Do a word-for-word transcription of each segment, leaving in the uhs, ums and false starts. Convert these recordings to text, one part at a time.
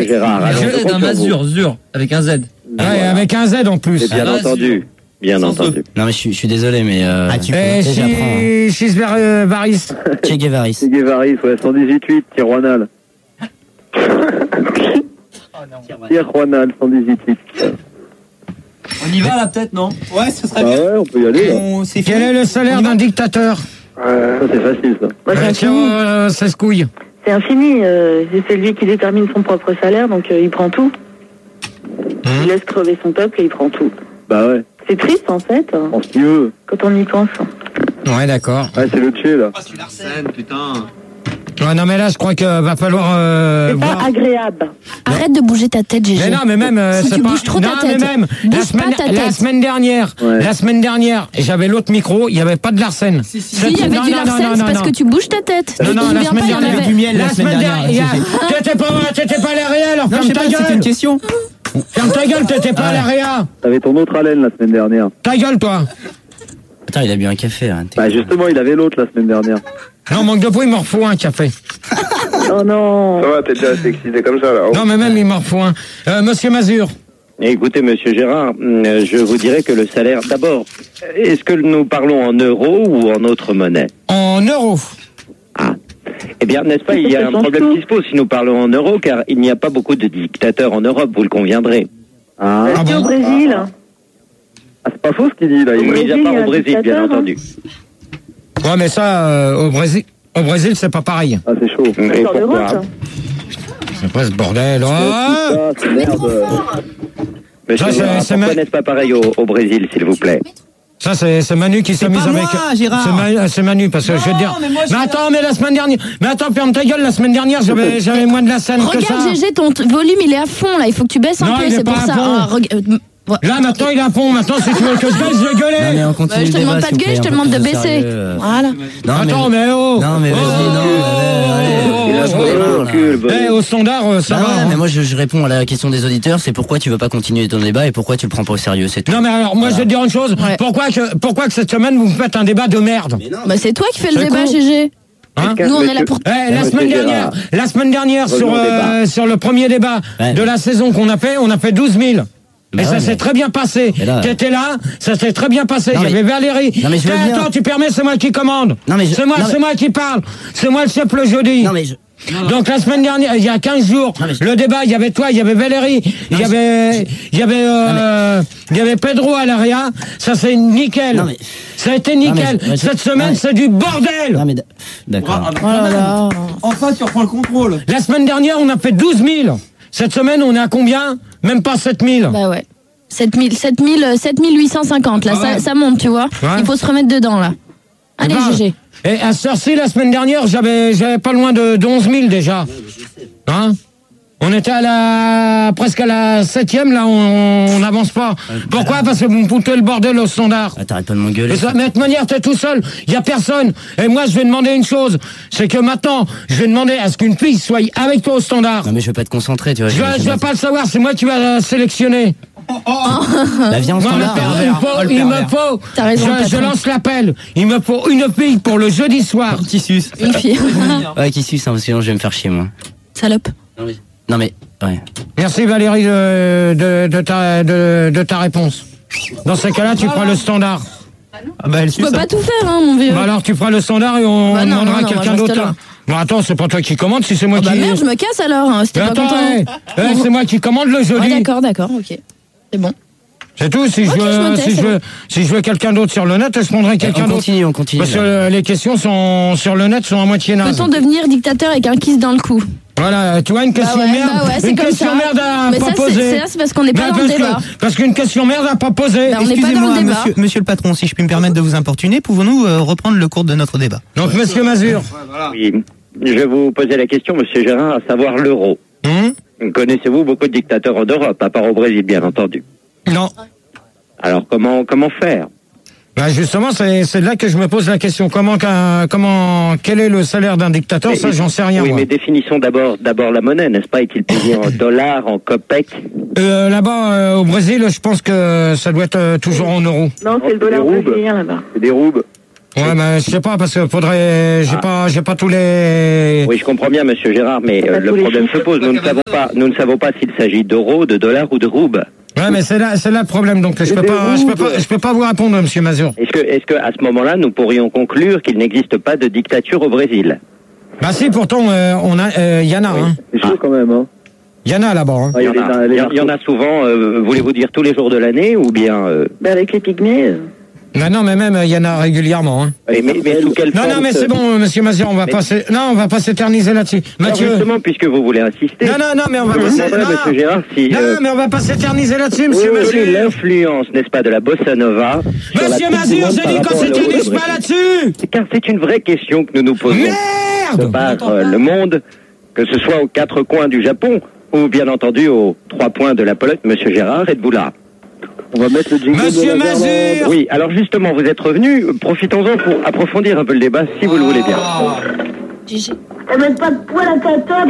Gérard. Z d'un Mazur, Zur, avec un Z. Ouais, voilà. Avec un Z en plus. C'est bien ah, entendu. Bien Sans entendu. Eux. Non mais je suis, je suis désolé mais euh... ah, tu peux, eh, j'apprends. Chisvaris. Che Guevaris. Che Guevaris, ouais, cent dix-huit huit, Tijuanal. Tijuanal, cent dix-huit huit. On y va là peut-être, non? Ouais, ce serait ah bien. Ouais, on peut y aller. On, est Quel est le salaire d'un dictateur? euh, Ça c'est facile ça. Bah, c'est infini. Euh, ça se couille. C'est infini. Euh, c'est lui qui détermine son propre salaire, donc euh, il prend tout. Mmh. Il laisse crever son peuple et il prend tout. Bah ouais. C'est triste en fait. En ce qu'il veut. Quand on y pense. Ouais, d'accord. Ouais, c'est le Tché là. Ah, c'est l'Arsène, putain. Ouais, non, mais là, je crois qu'il va falloir. Euh, c'est voir... pas agréable. Arrête de bouger ta tête, Gégé. Mais non, mais même. Euh, si tu pas... bouges trop non, ta tête. Mais même, bouge la semaine, pas ta tête. La semaine dernière, ouais. la semaine dernière, j'avais l'autre micro, il n'y avait pas de Larsen. Si, si, si il y avait non, du Larsen, c'est parce que tu bouges ta tête. Non, non, la semaine dernière, il y avait du miel la semaine dernière. T'étais pas, t'étais pas à l'A R E A, alors ferme ta gueule. C'était une question. Ferme ta gueule, t'étais pas à l'A R E A. T'avais ton autre haleine la semaine dernière. Ta gueule, toi. Attends, il a bu un café. Hein, bah justement, il avait l'autre la semaine dernière. Non, manque de peau, il m'en refaut un café. Oh non. Ça va, t'es déjà assez excité comme ça là. Oh. Non, mais même il m'en refaut un. Euh, Monsieur Mazur. Écoutez, Monsieur Gérard, je vous dirais que le salaire, d'abord, est-ce que nous parlons en euros ou en autre monnaie? En euros. Ah. Eh bien, n'est-ce pas, il y a un problème qui se pose si nous parlons en euros, car il n'y a pas beaucoup de dictateurs en Europe, vous le conviendrez. Ah, ah bon. Au Brésil. Ah, ah c'est pas faux ce qu'il dit là. Il n'y a pas au Brésil, bien entendu. Ouais, mais ça, euh, au Brésil, au Brésil, c'est pas pareil. Ah, c'est chaud. Et pourquoi? C'est pas ce bordel. Oh c'est merde. Monsieur, ça, c'est, pourquoi n'est-ce pas pareil au, au Brésil, s'il vous plaît? Ça, c'est, c'est Manu qui s'amuse avec. C'est, Ma, c'est Manu, parce que non, je vais te dire. Mais, moi, mais attends, mais la semaine dernière. Mais attends, ferme ta gueule, la semaine dernière, j'avais, j'avais moins de la scène que ça. Regarde, Gégé, ton t- volume, il est à fond, là. Il faut que tu baisses un non, peu, il est c'est pas pour à ça. Fond. Oh, reg... Là, maintenant, il est à fond. Maintenant, si tu veux que je baisse, je vais gueuler. Non, mais on continue bah, je te demande pas de gueuler, je te demande de baisser. Sérieux. Voilà. Non, attends, mais, mais oh. Non, mais vas-y, oh, non. Eh, au standard, ça bah va. Ouais, hein. mais moi, je, je réponds à la question des auditeurs, c'est pourquoi tu veux pas continuer ton débat et pourquoi tu le prends pas au sérieux, c'est tout. Non, mais alors, moi, voilà. Je vais te dire une chose. Ouais. Pourquoi que, pourquoi que cette semaine, vous me faites un débat de merde? non, bah, c'est toi qui fais le débat, Gégé. Hein nous, on est là pour. Eh, la semaine dernière, la semaine dernière, sur, euh, sur le premier débat ouais. de la saison qu'on a fait, on a fait douze mille. Et bah ça ouais, s'est mais... très bien passé. Là... T'étais là, ça s'est très bien passé. Non, mais... J'avais Valérie. Non, mais je attends, bien... tu permets, c'est moi qui commande. Non, mais je... C'est moi, non, c'est mais... moi qui parle. C'est moi le chef le jeudi. Non, mais je... Non, donc la semaine dernière, il y a quinze jours, non, je... le débat, il y avait toi, il y avait Valérie, il y avait, il y avait, euh, il y avait Pedro à l'A R E A. Ça c'est nickel. Non, mais... Ça a été nickel. Mais... Cette semaine, ouais. c'est du bordel. Non, mais d'accord. Oh là là. Enfin, tu reprends le contrôle. La semaine dernière, on a fait douze mille. Cette semaine, on est à combien? Même pas sept mille. Bah ouais. sept mille, sept mille, sept mille huit cent cinquante, là, ah ouais. ça, ça monte, tu vois. Ouais. Il faut se remettre dedans, là. Allez, ben, Gégé. Et à Cersei, la semaine dernière, j'avais, j'avais pas loin de, de onze mille déjà. Hein? On était à la, presque à la septième, là, on n'avance pas. Pourquoi? Parce que vous me foutez le bordel au standard. Ah, t'arrêtes pas de m'engueuler. Ça, mais de toute manière, t'es tout seul. Il y a personne. Et moi, je vais demander une chose. C'est que maintenant, je vais demander à ce qu'une fille soit avec toi au standard. Non, mais je vais pas te concentrer, tu vois. Je, je, je vais pas le savoir. C'est moi qui vais sélectionner. Oh, oh. Bah, viens au moi, standard. Il me faut, oh, il me faut raison, je, je lance l'appel. Il me faut une fille pour le jeudi soir. Qui suce. Une fille. Ouais, qui suce, hein, sinon je vais me faire chier, moi. Salope. Non, mais, non, mais ouais. Merci Valérie de, de, de, ta, de, de ta réponse. Dans ces cas-là, tu feras le standard. Ah bah, elle tu peux pas tout faire, hein, mon vieux. Bah alors, tu feras le standard et on bah non, demandera non, non, quelqu'un d'autre. Là. Bon, attends, c'est pas toi qui commande, si c'est moi oh, qui... Bah merde, je me casse alors, hein, si t'es pas attends, content. Hey, hey, c'est moi qui commande le jeudi. Ah, d'accord, d'accord, ok. C'est bon. C'est tout. Si, okay, je, veux, si, je veux, si je veux quelqu'un d'autre sur le net, je prendrai quelqu'un d'autre. On continue, on continue. Parce que les questions sont sur le net sont à moitié nazes. Peut-on devenir dictateur avec un kiss dans le cou? Voilà, tu vois, une question bah ouais, merde, bah ouais, une question ça. merde à mais pas ça, poser. C'est, c'est parce qu'on n'est pas bah, dans le débat. Que, parce qu'une question merde à pas poser. Bah, on n'est pas dans le débat. Monsieur, monsieur le patron, si je puis me permettre de vous importuner, pouvons-nous euh, reprendre le cours de notre débat? Donc, ouais. Monsieur Mazur. Ouais, voilà. Oui, je vais vous poser la question, monsieur Gérard, à savoir l'euro. Hum? Connaissez-vous beaucoup de dictateurs en Europe, à part au Brésil, bien entendu? Non. Alors, comment, comment faire? Bah justement, c'est, c'est là que je me pose la question. Comment, comment, quel est le salaire d'un dictateur? Mais, ça, j'en sais rien. Oui, moi. mais définissons d'abord, d'abord la monnaie, n'est-ce pas? Est-il payé en dollars, en copec? euh, Là-bas, euh, au Brésil, je pense que ça doit être euh, toujours en euros. Non, c'est le dollar brésilien là-bas. C'est des roubles. Ouais, mais je sais pas, parce que faudrait, j'ai ah. pas, j'ai pas tous les... Oui, je comprends bien, monsieur Gérard, mais euh, le problème se pose. Nous ne savons pas, nous ne savons pas s'il s'agit d'euros, de dollars ou de roubles. Ouais, mais c'est là, c'est là le problème, donc je peux pas, je peux pas, je peux pas vous répondre, monsieur Mazur. Est-ce que, est-ce que, à ce moment-là, nous pourrions conclure qu'il n'existe pas de dictature au Brésil? Bah si, pourtant, euh, on a, il euh, y en a, oui. hein. C'est chaud ah. quand même, hein. Il y en a là-bas. Hein. Il y, y, y en a souvent, euh, voulez-vous dire tous les jours de l'année, ou bien... Euh... Ben avec les pygmées... Euh... Non, non, mais même, il y en a régulièrement. Hein. Mais, mais, mais sous quelle non, forme non, mais c'est bon, monsieur Mazur, on va mais... passer... Non, on va pas s'éterniser là-dessus. Mathieu... Alors justement, puisque vous voulez insister... Non, non, non, mais on va pas s'éterniser... Gérard, si, non, euh... mais on va pas s'éterniser là-dessus, monsieur oui, Mazur. Oui, l'influence, n'est-ce pas, de la bossa nova... Monsieur Mazur, j'ai dit qu'on s'éternise pas là-dessus. Car c'est une vraie question que nous nous posons. Merde Par euh, le monde, que ce soit aux quatre coins du Japon, ou bien entendu aux trois points de la Pologne. Monsieur Gérard, êtes-vous là? On va mettre le jingle. Monsieur de Mazur. Oui, alors justement, vous êtes revenu. Profitons-en pour approfondir un peu le débat, si vous le voulez bien. Gigi. On met pas de poil à ta table.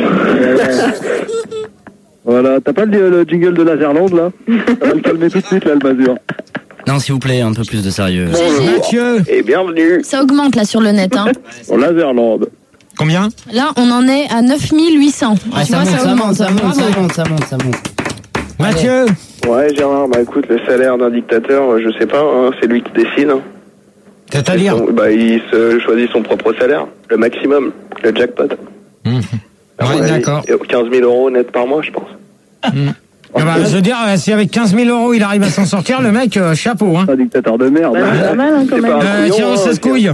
Voilà, t'as pas le, le jingle de Laserland là? Ça va le calmer tout de suite là, le Mazur. Non, s'il vous plaît, un peu plus de sérieux. Bonjour Mathieu. Et bienvenue. Ça augmente là sur le net, hein. Au Laserland. Combien? Là, on en est à neuf mille huit cents. Ah, tu ça, vois, monte, ça, ça, augmente, monte, ça monte, ça monte, ça monte, ça monte. Mathieu. Ouais, Gérard, bah écoute, le salaire d'un dictateur, je sais pas, hein, c'est lui qui décide. Hein. C'est-à-dire son, bah, il se choisit son propre salaire, le maximum, le jackpot. Mmh. Ouais, ouais, d'accord. quinze mille euros net par mois, je pense. Mmh. Ah bah, je veux dire, si avec quinze mille euros il arrive à s'en sortir, le mec, euh, chapeau. Hein. Un dictateur de merde. Bah, c'est pas mal, hein, quand même. Euh, tiens, on se couille.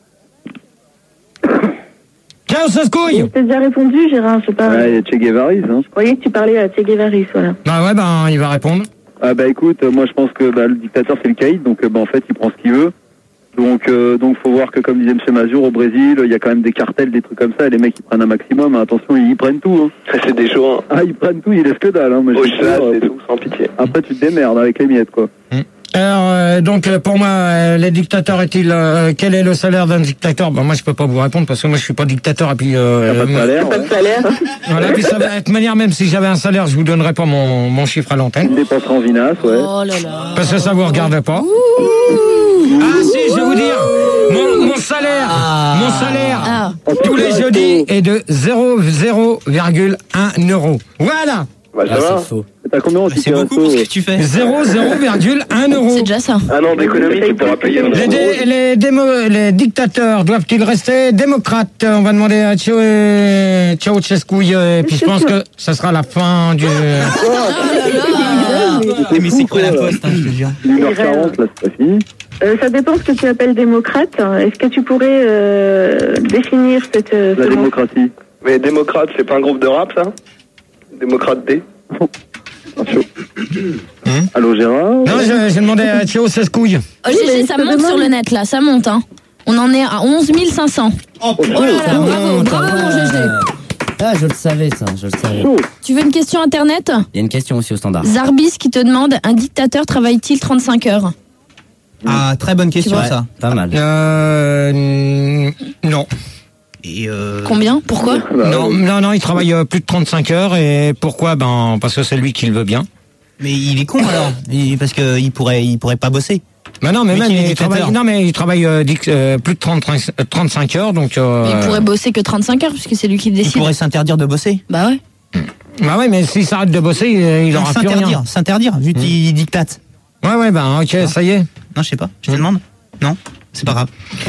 Tiens, on se couille. Je t'ai déjà répondu, Gérard, je sais pas. Ouais, il y a Che Guevaris, hein. Je croyais que tu parlais à Che Guevaris, voilà. Ah ouais, ben, il va répondre. Ah bah écoute, euh, moi je pense que bah, le dictateur c'est le caïd, donc euh, bah, en fait il prend ce qu'il veut. Donc euh, donc faut voir que comme disait M. Mazur, au Brésil, il y a quand même des cartels, des trucs comme ça, et les mecs ils prennent un maximum, hein, attention, ils, ils prennent tout. Hein. C'est des jours. Hein. Ah ils prennent tout, ils laissent que dalle. Hein, au chat et tout, sans pitié. Après tu te démerdes avec les miettes quoi. Mmh. Alors, euh, donc, pour moi, euh, les dictateurs est-il... Euh, quel est le salaire d'un dictateur? Ben, moi, je peux pas vous répondre parce que moi, je suis pas dictateur et puis... Euh, pas de salaire. Pas de salaire. Voilà, puis ça va être manière, même si j'avais un salaire, je vous donnerais pas mon, mon chiffre à l'antenne. Une dépense en vinasse, ouais. Oh là là. Parce que ça vous regarde pas. Ouh. Ah si, je vais vous dire, mon, mon salaire, ah. mon salaire, ah. tous les jeudis est de zéro virgule un euro. Voilà. Bah, ça ah, va. c'est faux. T'as combien aussi? C'est beaucoup pour ce que tu fais. zéro virgule un euro. C'est déjà ça. Ah non, d'économie, tu pourras payer. Les, dé, les, démo, les dictateurs doivent-ils rester démocrates? On va demander à Ceausescu, et puis je pense que ça sera la fin du... Mais c'est quoi la poste, hein, je te jure. une heure quarante, là, c'est pas fini. Euh, ça dépend ce que tu appelles démocrate. Est-ce que tu pourrais euh, définir cette... Euh, La démocratie. Mais démocrate, c'est pas un groupe de rap, ça? Démocrate D. Hum? Allô Gérard? Non, j'ai demandé à Ceausescu. Oh, Gégé, ça monte sur le net là, ça monte. Hein. On en est à onze mille cinq cents. Oh, oh là là, bravo, bravo mon Gégé. Ah, je le savais, ça, je le savais. Tu veux une question internet? Il y a une question aussi au standard. Zarbis qui te demande, un dictateur travaille-t-il trente-cinq heures? Ah, très bonne question, Ouais, ça. pas mal. Euh... Non. Et euh... Combien? Pourquoi? Non, non, non, il travaille euh, plus de trente-cinq heures, et pourquoi? Ben, parce que c'est lui qui le veut bien. Mais il est con alors, il, parce que il pourrait, il pourrait pas bosser. Ben non, mais, mais même, il il travaille, non, mais il travaille euh, dix, euh, plus de trente, trente-cinq heures, donc... Euh, Il pourrait bosser que trente-cinq heures, puisque c'est lui qui décide. Il pourrait s'interdire de bosser. Bah ouais. Bah ouais, mais s'il s'arrête de bosser, il, il Non, aura plus rien. s'interdire, s'interdire, vu qu'il dictate. Ouais, ouais, ben, ok, Non. ça y est. Non, je sais pas, je te demande. Non, c'est pas grave.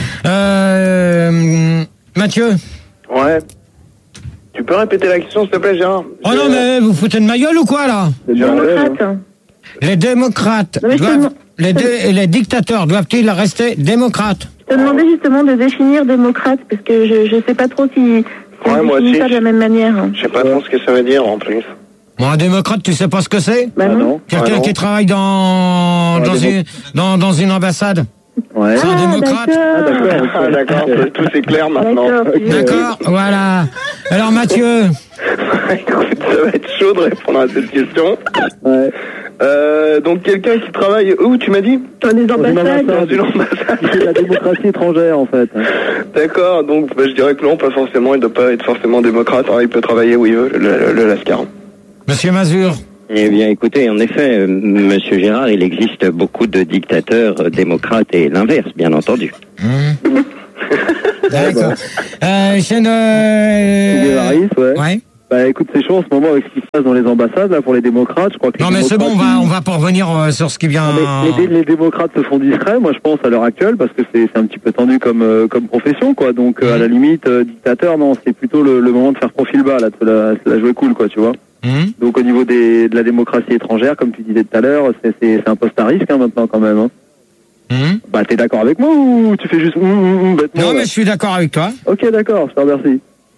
Euh... Mathieu. Ouais. Tu peux répéter la question, s'il te plaît, Gérard? Oh non, mais vous foutez de ma gueule ou quoi, là? Démocrate. Les démocrates, Non, mais je te doivent, demande- les, dé- les dictateurs doivent-ils rester démocrates? Je te demandais justement de définir démocrate, parce que je je sais pas trop si, si Ouais, on moi définit aussi, ça de la je- même manière. Je sais pas trop ce que ça veut dire, en plus. Bon, un démocrate, tu sais pas ce que c'est? Bah Ah non. non. Quelqu'un Ah non. qui travaille dans, Ouais, dans, démo- une, dans, dans une ambassade? Ouais. C'est un démocrate? Ah d'accord. d'accord. Ah, d'accord, c'est- tout c'est clair maintenant. D'accord. D'accord, voilà. Alors, Mathieu, Écoute, ça va être chaud de répondre à cette question. Ouais. Euh, donc quelqu'un qui travaille où, tu m'as dit? Dans les Dans une ambassades. Dans ambassade. une ambassade. Il fait de la démocratie étrangère en fait. D'accord, donc bah, je dirais que non, pas forcément, il doit pas être forcément démocrate, alors il peut travailler où il veut, le, le, le Lascar. Monsieur Mazur. Eh bien, écoutez, en effet, euh, Monsieur Gérard, il existe beaucoup de dictateurs euh, démocrates et l'inverse, bien entendu. Mmh. D'accord. Euh, chaîne... Euh... ouais. ouais. Bah écoute, c'est chaud en ce moment avec ce qui se passe dans les ambassades là pour les démocrates. Je crois que non mais c'est bon, on va on va pas revenir euh, sur ce qui vient. Non, les, les démocrates se font discrets, moi je pense à l'heure actuelle parce que c'est c'est un petit peu tendu comme euh, comme profession quoi. Donc euh, mmh. à la limite euh, dictateur, non, c'est plutôt le, le moment de faire profil bas là, de la, la jouer cool quoi, tu vois. Mmh. Donc au niveau des de la démocratie étrangère, comme tu disais tout à l'heure, c'est c'est c'est un poste à risque hein, maintenant quand même. Hein. Mmh. Bah t'es d'accord avec moi ou tu fais juste mmh, mmh, bêtement? Non là. mais je suis d'accord avec toi. Ok d'accord, je te remercie.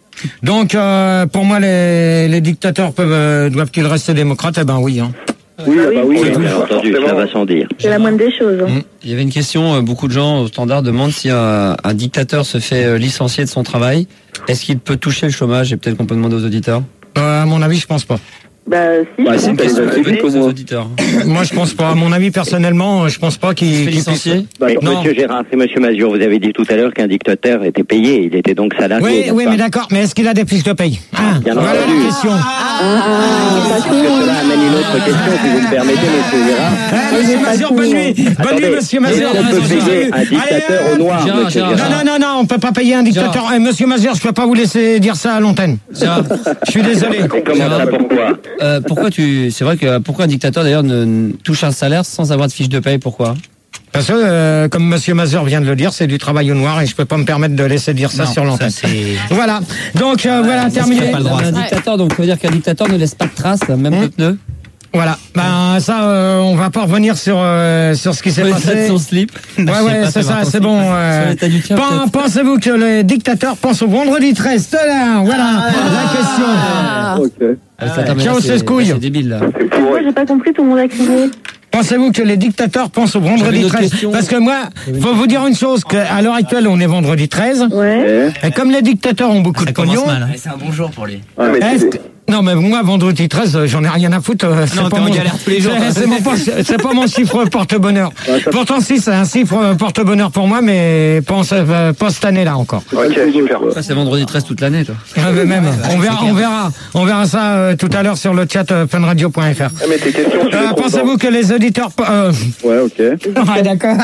Donc, euh, pour moi, les, les dictateurs peuvent, euh, doivent-ils rester démocrates? Eh ben oui. Hein. Oui, bah oui, oui, bien entendu, ça va sans dire. C'est la moindre des choses. Hein. Il y avait une question, beaucoup de gens au standard demandent si un, un dictateur se fait licencier de son travail, est-ce qu'il peut toucher le chômage? Et peut-être qu'on peut demander aux auditeurs. Euh, à mon avis, je pense pas. Bah si, bah, je c'est une pense question que qui peut être posée aux auditeurs. Moi, je pense pas. À mon avis, personnellement, je pense pas qu'il qu qu licencier. Bah, Monsieur Gérard, c'est Monsieur Mazur. Vous avez dit tout à l'heure qu'un dictateur était payé. Il était donc salarié. Oui, oui, mais d'accord. Mais est-ce qu'il a des fiches de paye? Ah, bien voilà entendu. la question. Ah, parce que cela amène une autre question, si vous me permettez, Monsieur Gérard. Ah, Monsieur Mazur, bonne nuit. Bonne nuit, Monsieur Mazur. On peut payer un dictateur au noir, Gérard, Monsieur Gérard. Gérard. Non, non, non, on peut pas payer un dictateur. Eh, Monsieur Mazur, je peux pas vous laisser dire ça à l'antenne. Je suis désolé. Et comment ça, pourquoi euh, Pourquoi tu... C'est vrai que pourquoi un dictateur d'ailleurs ne, ne touche un salaire sans avoir de fiche de paye? Pourquoi? Parce que, euh, comme Monsieur Mazur vient de le dire, c'est du travail au noir et je peux pas me permettre de laisser dire ça non, sur l'antenne. Voilà. Donc, euh, voilà, terminé. Pas le droit. Un dictateur, donc, ça veut dire qu'un dictateur ne laisse pas de traces, même de pneus. Voilà. Ben, ça, euh, on va pas revenir sur, euh, sur ce qui s'est passé. Son slip. Ouais, ouais, c'est ça, c'est bon. Euh, pen, Pensez-vous que le dictateur pense au vendredi treize? Là, voilà, ah, la question. Ah, ok. Ah, ciao, c'est ce couille. C'est débile, là. Moi, j'ai pas compris, tout le monde a crié. Pensez-vous que les dictateurs pensent au vendredi treize? Parce que moi, faut vous dire une chose, qu'à l'heure actuelle, on est vendredi treize. Ouais. Et comme les dictateurs ont beaucoup de pognon. C'est un bon jour pour lui. Non, mais moi, vendredi treize, j'en ai rien à foutre. C'est non, pas on mon... galère tous les jours. C'est mon... pas... pas mon chiffre porte-bonheur. Ouais, ça... Pourtant, si, c'est un chiffre porte-bonheur pour moi, mais pas, en... pas cette année-là encore. Ok, super. Ça, c'est vendredi treize toute l'année, toi. Ouais, même. On verra, on verra, on verra ça euh, tout à l'heure sur le chat euh, funradio point f r. Ah, mais tes questions, euh, pensez-vous que les auditeurs... Euh... Ouais, ok. Ouais, d'accord.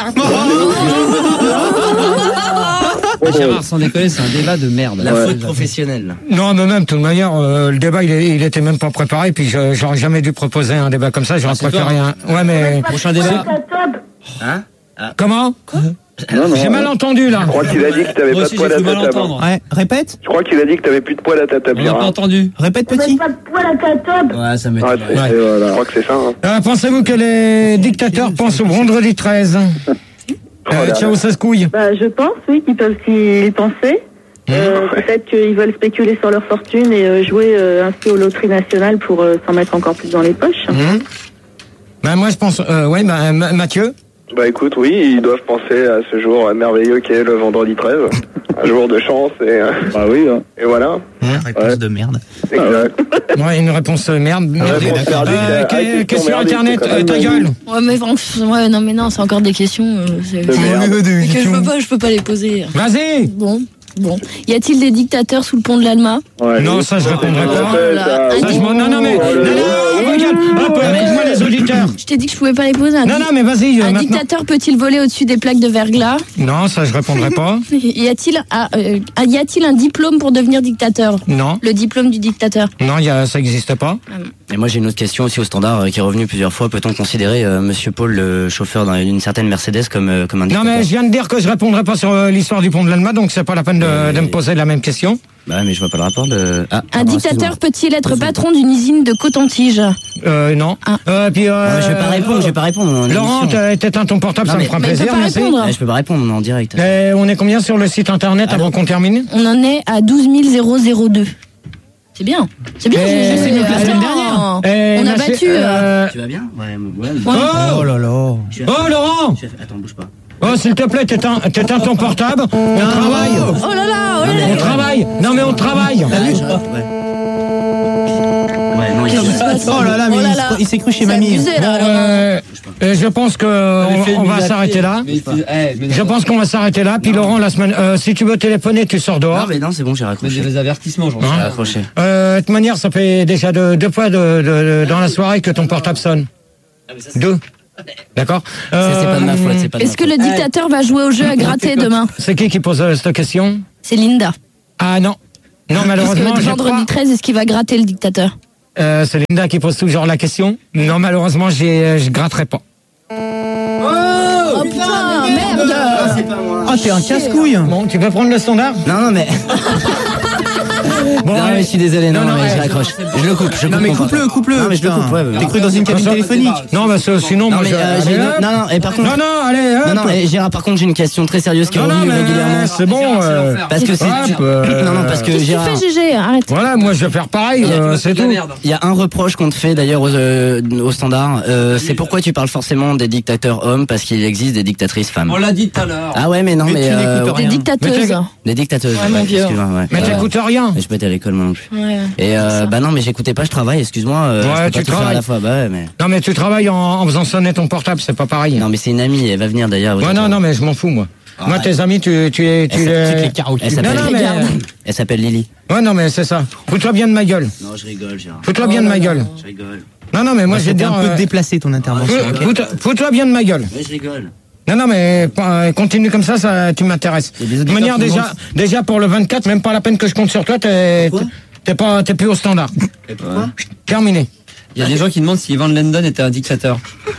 Gérard, sans déconner, c'est un débat de merde. La ouais. faute professionnelle. Non, mais même, de toute manière, euh, le débat, il, est, il était même pas préparé, puis je, j'aurais jamais dû proposer un débat comme ça, j'aurais ah, préféré un... Ouais, mais... Prochain débat. Hein ah. Comment? Quoi? Non, non, j'ai mal entendu, là. Je crois qu'il a dit que t'avais pas de poil à ta table. Ouais, répète. Je crois qu'il a dit que t'avais plus de poil à ta table. On n'a pas entendu. Répète, petit. Pas de poil à ta table. Ouais, ça m'étonne. Ouais, ouais. Voilà. Je crois que c'est ça. Hein. Euh, pensez-vous que les dictateurs pensent au vendredi treize? Euh, ciao, ça se couille. Bah, je pense, oui, qu'ils peuvent s'y penser. Euh, ouais. Peut-être qu'ils veulent spéculer sur leur fortune et euh, jouer euh, ainsi aux loteries nationales pour euh, s'en mettre encore plus dans les poches. Mmh. Ben, moi, je pense... Euh, ouais, ben, Mathieu? Bah écoute, oui, ils doivent penser à ce jour merveilleux qu'est le vendredi treize. Un jour de chance et... Euh, bah oui, hein. Et voilà. Une réponse ouais. de merde. Exact. Ouais, une réponse merde. Une réponse merdique. Euh, euh, question Internet, euh, ta gueule. Ouais, mais ouais, non, mais non, c'est encore des questions. Euh, c'est... De merde. Mais que je peux pas, je peux pas les poser. Vas-y. Bon. Bon, y a-t-il des dictateurs sous le pont de l'Alma? Ouais, non, ça je répondrai pas. Voilà. Ça, je non, non, mais, non, non, regarde, hop, écoute-moi les auditeurs. Je t'ai dit que je pouvais pas les poser. Un non, non, mais vas-y. Un maintenant. Dictateur peut-il voler au-dessus des plaques de verglas? Non, ça je répondrai pas. Y a-t-il, ah, euh, y a-t-il un diplôme pour devenir dictateur? Non. Le diplôme du dictateur? Non, y a, ça n'existe pas. Et moi j'ai une autre question aussi au standard euh, qui est revenue plusieurs fois. Peut-on considérer euh, Monsieur Paul, le chauffeur d'une certaine Mercedes, comme, euh, comme un dictateur? Non, mais je viens de dire que je répondrai pas sur euh, l'histoire du pont de l'Alma, donc c'est pas la peine de, euh, de me poser la même question. Bah mais je vois pas le rapport de... Ah, un pardon, dictateur peut-il être patron d'une usine de coton-tige? Euh, non. Ah. Euh, puis, euh, ah, je vais pas répondre, je vais pas répondre. Laurent, t'éteins ton portable, non, ça me fera plaisir, merci. Ah, je peux pas répondre, on est en direct. Et on est combien sur le site internet ah, avant non. qu'on termine? On en est à douze mille deux. C'est bien. C'est bien, j'ai fait mieux que la semaine dernière. Et on a battu. Euh... Tu vas bien? Ouais, ouais. Oh, oh là là. Oh, Laurent. Attends, bouge pas. Oh, s'il te plaît, t'éteins, t'éteins ton portable. On non. travaille. Oh là là, oh là là. On travaille. Non, mais on travaille. Ouais. Ouais, non, il Oh là là, mais Oh là il là. se- il s'est cru chez C'est mamie. abusé, là, Bon, alors. euh, euh, je pense que on, on va s'arrêter là. Je pense qu'on va s'arrêter là. Puis Laurent, la semaine, euh, si tu veux téléphoner, tu sors dehors. Non, mais non, c'est bon, j'ai Mais raccroché. des avertissements, j'en Hein J'ai raccroché. Euh, de toute manière, ça fait déjà deux, deux fois de, de- de- dans la soirée que ton portable sonne. Deux. D'accord. Ça, c'est pas de ma faute, c'est pas de ma Est-ce que faute. le dictateur va jouer au jeu à gratter demain? C'est qui qui pose euh, cette question? C'est Linda. Ah non. Non, Est-ce malheureusement, que je vendredi crois- treize, est-ce qu'il va gratter le dictateur? euh, c'est Linda qui pose toujours la question. Non, malheureusement, j'ai, euh, je gratterai pas. Oh putain, merde! Oh, t'es un casse-couille. Bon, tu peux prendre le standard? Non, non, mais. Bon, non, allez. mais je suis désolé, non, Non, non, mais ouais, je raccroche. Je le coupe, je coupe. Non, mais mon coupe-le, portable. coupe-le. Non, mais je le putain. coupe, ouais, ouais. T'es cru dans une cabine Ça- téléphonique. Non, mais c'est- sinon, Non, moi, mais je- euh, allez, j'ai une- hop. non, non, et par contre. Non, non, allez, hop. Non, non, et Gérard, par contre, j'ai une question très sérieuse qui est Non, non, revenue mais régulièrement. c'est bon. euh, Parce que c'est. hop, euh, Non, non, parce que Qu'est-ce que tu Gérard. fais, Gégé? Arrête. Voilà, moi, je vais faire pareil, euh, c'est tout. Il y a un reproche qu'on te fait d'ailleurs au, euh, au standard, euh, c'est pourquoi tu parles forcément des dictateurs hommes, parce qu'il existe des dictatrices femmes. On l'a dit tout à l'heure. Ah ouais, mais non, Mais mais. tu euh, n'écoutes Des rien. dictateuses. Des dictateuses. Ouais, mon vieux. excuse-moi, ouais. Mais Euh, t'écoutes rien. Je peux être à l'école moi non plus. Ouais. Et euh, Ça. bah non, mais j'écoutais pas, je travaille, excuse-moi. Euh, Ouais, je peux pas tu tout faire à travailles. la fois, bah ouais, mais. Non, mais tu travailles en, en faisant sonner ton portable, c'est pas pareil. Non, mais c'est une amie, elle va venir d'ailleurs. Ouais, non, non, mais je m'en fous, moi. Ah, moi, ouais. tes amis, tu, tu, les- tu Elle les... s'appelle- les carottes. Elle Non, s'appelle. non, mais... Elle s'appelle Lily. Ouais, non, mais c'est ça. Fous-toi bien de ma gueule. Non, je rigole, Gérard. Fous-toi bien de ma gueule. Je rigole. Non, non, mais moi, je vais te C'était dire... un peu euh, déplacé ton intervention. fous- ok. fous-toi- Fous-toi bien de ma gueule. Ouais, je rigole. Non, non, mais euh, continue comme ça, ça tu m'intéresses. Il y a des De toute auditeurs manière, qui déjà, déjà pour le vingt-quatre, même pas la peine que je compte sur toi, t'es Pourquoi t'es pas, t'es plus au standard. Et pourquoi Terminé. Il y a des gens qui demandent si Van Lendon était un dictateur.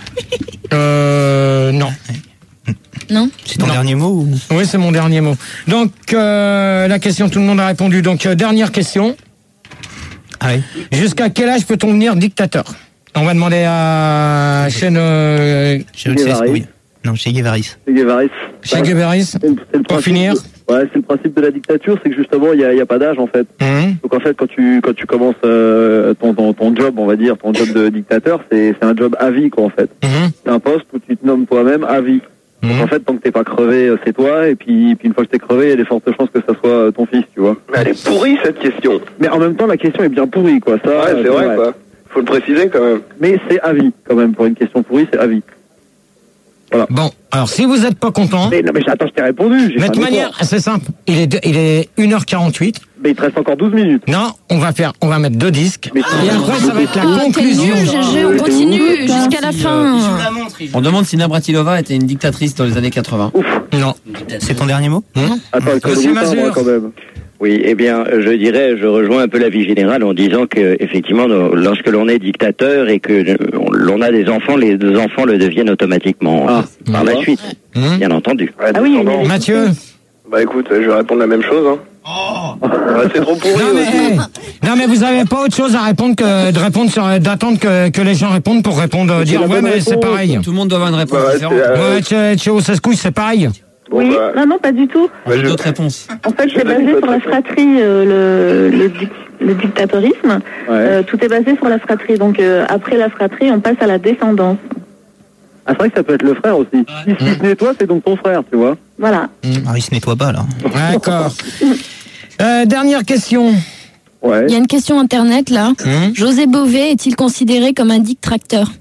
Euh, non. Non? C'est ton Non. dernier mot ou... Oui, c'est mon dernier mot. Donc, euh, la question, tout le monde a répondu. Donc, euh, dernière question. Ah oui. Jusqu'à quel âge peut-on devenir dictateur? On va demander à chaîne euh, Chez Guévaris. oui. Non, chez Guévaris. C'est Guévaris. chez Guévaris. C'est le- c'est le Pour principe finir. de- Ouais, c'est le principe de la dictature, c'est que justement, il n'y a, il y a pas d'âge en fait. Hum. Donc en fait, quand tu quand tu commences euh, ton, ton ton job, on va dire, ton job de dictateur, c'est c'est un job à vie quoi en fait. Hum. C'est un poste où tu te nommes toi-même à vie. Donc Hum. en fait, tant que t'es pas crevé, euh, c'est toi. Et puis, puis une fois que t'es crevé, il y a des fortes chances que ça soit euh, ton fils, tu vois. Mais elle est pourrie cette question. Mais en même temps, la question est bien pourrie quoi. Ça, Ouais, euh, c'est vrai quoi. Faut le préciser quand même. Mais c'est à vie quand même pour une question pourrie, c'est à vie. Bon, alors si vous n'êtes pas content, Mais non, mais attends, je t'ai répondu. j'ai mais fait de toute un manière, effort. c'est simple. Il est, de- il est une heure quarante-huit. Mais il te reste encore douze minutes. Non, on va faire, on va mettre deux disques. Mais Et après, ça va être la Oh, t'es conclusion. nul, Gégé, on continue jusqu'à la fin. On demande si Navratilova était une dictatrice dans les années quatre-vingts. Non. C'est ton dernier mot Attends, il faut Monsieur le retard, Mazur. moi, quand même. Oui, eh bien, je dirais, je rejoins un peu l'avis général en disant que, effectivement, no- lorsque l'on est dictateur et que euh, l'on a des enfants, les deux enfants le deviennent automatiquement Ah, par la d'accord. suite, Hum. bien entendu. Ouais, Ah oui, descendant. mais- Mathieu. Bah écoute, je vais répondre la même chose. Hein. Ouais, c'est trop pourri Non mais, aussi. hey, non mais vous avez pas autre chose à répondre que de répondre sur, d'attendre que, que les gens répondent pour répondre, euh, dire la ouais bonne mais c'est réponse. pareil. Tout le monde doit avoir une réponse Bah ouais, différente. c'est, euh, Ouais, chez, chez Osascouille, c'est pareil. Bon, Oui, bah, non, non, pas du tout. On a je- d'autres réponses. En fait, Je c'est donne basé une sur la autre fratrie, euh, le, le, dic- le dictatorisme. Ouais. Euh, tout est basé sur la fratrie. Donc, euh, après la fratrie, on passe à la descendance. Ah, c'est vrai que ça peut être le frère aussi. Si, si ce n'est toi, c'est donc ton frère, tu vois. Voilà. Ah, il se nettoie pas, là. D'accord. Euh, dernière question. Ouais. Il y a une question internet là. Hum. José Bové est-il considéré comme un dictateur?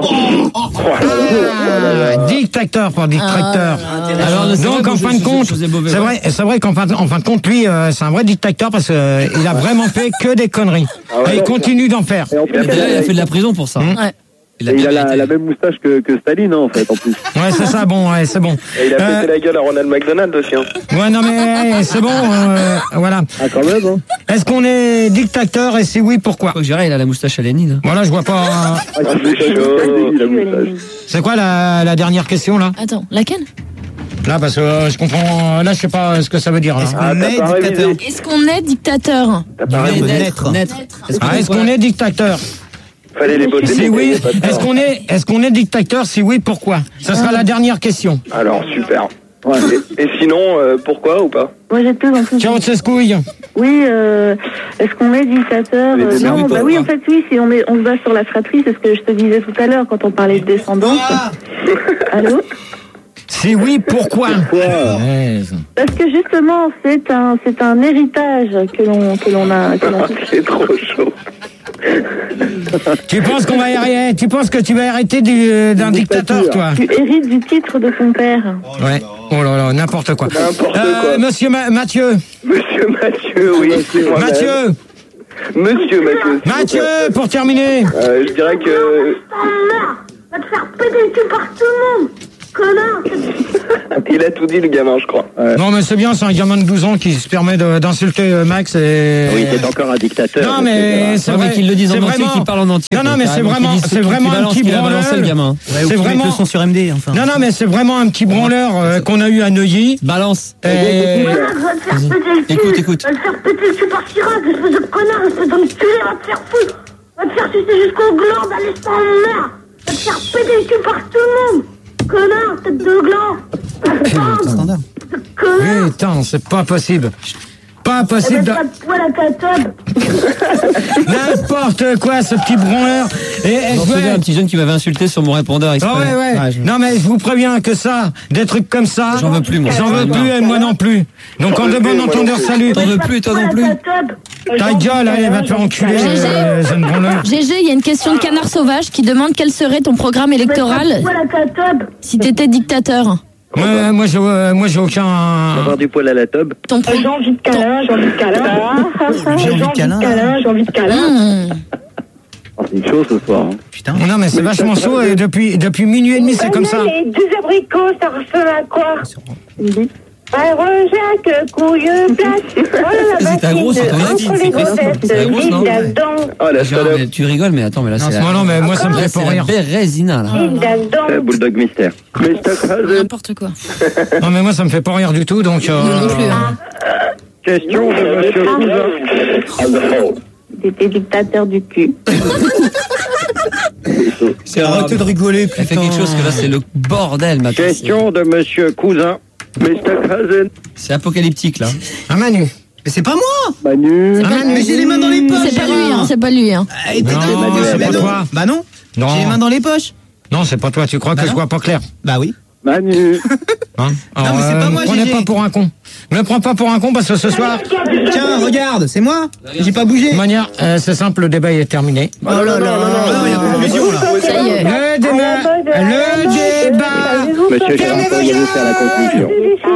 Ah, dictateur pour dictateur. Alors, c'est Donc vrai en que fin je- de compte, José Bové, c'est ouais. vrai, c'est vrai qu'en fin, en fin de compte, lui, euh, c'est un vrai dictateur parce qu'il a vraiment fait que des conneries. Ah ouais, Et il continue d'en faire. Et en plus, Et là, il a fait de la prison pour ça. Hum. Ouais. Il a et il bien a la, mérité. la même moustache que, que Staline, hein, en fait, en plus. Ouais, c'est ça, bon, ouais, c'est bon. Et il a Euh, pété la gueule à Ronald McDonald aussi. Hein. Ouais, non mais hey, c'est bon, euh, voilà. Ah, quand même, hein. Est-ce qu'on est dictateur et si oui, pourquoi? Faut que Gérard, il a la moustache à Lénine. Voilà, je vois pas. Ah, c'est chaud. la moustache. C'est quoi la, la dernière question là? Attends, laquelle? Là, parce que euh, je comprends. Là, je sais pas ce que ça veut dire. Là. Est-ce Ah, qu'on t'as est pas dictateur révisé. Est-ce qu'on est dictateur? T'as pas Du révisé. verbe naître. Naître. Est-ce Ah, est-ce qu'on est dictateur? Fallait les bosser. Si mais oui, t'avais pas de est-ce temps. qu'on est, est-ce qu'on est dictateur? Si oui, pourquoi? Ça sera la dernière question. Alors, super. Ouais. Et, et sinon, euh, pourquoi ou pas? Moi, j'ai plus en plus. Ciao, Tseskouille. Oui, euh, est-ce qu'on est dictateur? Les Euh, deux Non, mérites, bah quoi. oui, en fait, oui, si on, est, on se base sur la fratrie, c'est ce que je te disais tout à l'heure quand on parlait de descendance. Allô? Si oui, pourquoi? Ouais. Parce que justement, c'est un, c'est un héritage que l'on, que l'on a. Que l'on... C'est trop chaud. Tu penses qu'on va arrêter, tu penses que tu vas arrêter du, d'un dictateur, toi? Tu hérites du titre de ton père. Ouais. Oh là là, n'importe quoi. N'importe Euh, quoi. monsieur Ma- Mathieu. Monsieur Mathieu, oui. c'est moi-même. Mathieu. Monsieur Mathieu. s'il vous Mathieu, plaît. pour terminer. Euh, je dirais que. Va te faire péter le cul par tout le monde. Connard. Il a tout dit, le gamin, je crois. Ouais. Non, mais c'est bien, c'est un gamin de douze ans qui se permet de- d'insulter euh, Max et... Oui, c'est encore un dictateur. Non, mais c'est Ouais, mais vrai. qu'ils le disent en c'est entier, vraiment- qu'ils parlent en entier. Non, non, mais c'est Carrément, vraiment, qu'ils disent c'est tout, vraiment qu'ils un balancent, petit qu'il a branleur. balancé, le gamin. Ouais, ou C'est qu'ils mettent vraiment- le son sur M D, enfin. Non, non, mais c'est vraiment un petit branleur euh, qu'on a eu à Neuilly. Balance. Et... Va te faire péter le cul. Écoute, écoute. Va te faire péter le cul par Chirac, espèce de connard, espèce d'enculé, va te faire foutre. Va te faire sucer jusqu'au gland, va laisser en mer. Va te faire péter le cul par tout le monde. Connard, tête de gland. Standard. Connard. Putain, c'est pas possible. Pas possible de... Va te faire poil à ta tub. N'importe quoi, ce petit branleur. Et, et Je me je veux- souviens un petit jeune qui m'avait insulté sur mon répondeur exprès. Ah ouais, ouais. je- Non, mais je vous préviens que ça, des trucs comme ça. J'en veux plus, moi. J'en veux plus, et moi non plus. Donc, en de bon entendeur, salut. T'en veux plus, toi non plus. Ta gueule, allez, va te faire enculer, G G. euh, jeune branleur. G G, il y a une question de Canard Sauvage qui demande quel serait ton programme électoral Poil à ta tub. si t'étais dictateur. Moi, moi, j'ai, euh, moi, j'ai aucun. Avoir du poil à la tube. Ton pro- J'ai envie de câlin, j'ai envie de câlin. J'ai envie de câlin. J'ai envie de câlin. Mmh. Oh, c'est chaud ce soir. Hein. Putain. Non, mais c'est vachement chaud, et depuis, depuis minuit et demi, c'est comme ça. Les deux abricots, ça ressemble à quoi? Un rejac, couille plate. Oh la C'est ta grosse, c'est ton bassine, avis, entre c'est les quoi ça? grossettes, C'est la grosse, non? ding dong, Oh, la Gérard, salope. mais tu rigoles, mais attends, mais là, Non, c'est c'est- la... non, mais moi, ça me là, fait c'est pas la rire. Bérésina, là. ding Euh, dong. Bulldog mystère. N'importe quoi. Non, mais moi, ça me fait pas rire du tout, donc. euh, Nous non plus. hein. Question de monsieur Cousin. T'étais dictateur du cul. C'est arrêtez de rigoler, putain. Elle fait quelque chose que là, c'est le bordel, ma pièce. Question de monsieur Cousin. mister Cousin. C'est apocalyptique, là. Un Manu. Mais c'est pas moi. Manu. Un Manu. Mais j'ai les mains dans les poches. C'est pas lui, hein, c'est pas lui. Hein. Ah, t'es Non, con, c'est mais pas non. toi. Bah non. Non. J'ai les mains dans les poches. Non, c'est pas toi, tu crois Bah que je non. vois pas clair. Bah oui. Manu. Hein Alors, mais c'est pas euh, moi, me prenez Gégé. pas pour un con. Me prends pas pour un con parce que ce soir, Tiens, regarde, c'est moi. J'ai pas bougé. de manière, euh, c'est simple, le débat est terminé. Oh là là. Ah, il y a conclusion là. Ça y est. Le débat, le débat. Monsieur Gérard, pourriez-vous faire la conclusion?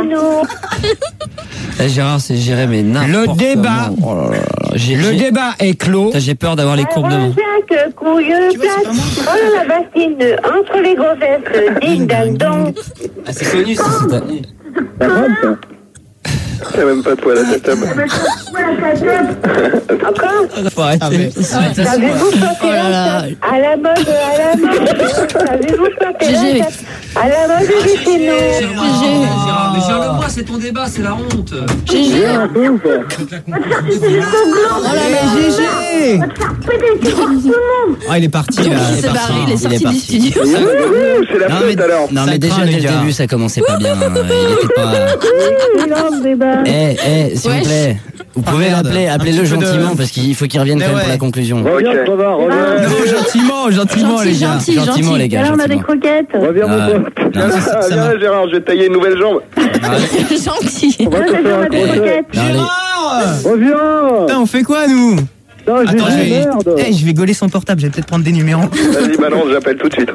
Eh, Gérard, c'est géré, mais n'importe Le débat. comment. Oh là là là. J'ai, Le j'ai- débat est clos. Putain, j'ai peur d'avoir les courbes demain. Rejac, couille plate. Oh la bassine, entre les grossettes, ding dong. Ah, c'est connu, ça, c'est ta... Ta femme, ça. Il n'y a même pas de poil à ta table. Poil à ta tub. Encore? Faut arrêter. Ah, mais- Savez-vous chanter Oh là là. à la mode, à la mode. Savez-vous chanter G G. à la mode du chez nous? Gérard, mais Gérard, c'est ton débat, c'est la honte. G G. Un peu ou pas? Va te faire sucer jusqu'au gland. Oh là là, G G. Va te faire péter le cul par tout le monde. Ah, il est parti là. Il Il s'est est parti. barré, il est il est sorti du parti. studio. Ouh, c'est la Non, faute mais, alors. non, Ça mais déjà, craint, dès les le gars. début, ça commençait pas bien. hein. Il était pas. Énorme débat. Eh, eh, s'il Wesh. vous plaît. Vous Ah, pouvez merde. l'appeler, Un appelez-le petit peu de- gentiment parce qu'il faut qu'il revienne Mais quand même ouais. pour la conclusion. Reviens, Ok. Crevard, reviens. Non, gentiment, gentiment Gentil, les gars. gentil, Gentiment, gentil. les gars. Alors on a des Gentiment. croquettes. Reviens, mon Ah, pote. non, ça- Ah, ça viens, va. Gérard, je vais te tailler une nouvelle jambe. Gentil. On va te faire On un a des procès. croquettes. Non, les- Gérard. Reviens. Putain, on fait quoi nous? Non, Attends, je j'ai vais... merde. Eh, je vais gauler son portable, je vais peut-être prendre des numéros. Vas-y, balance, j'appelle tout de suite.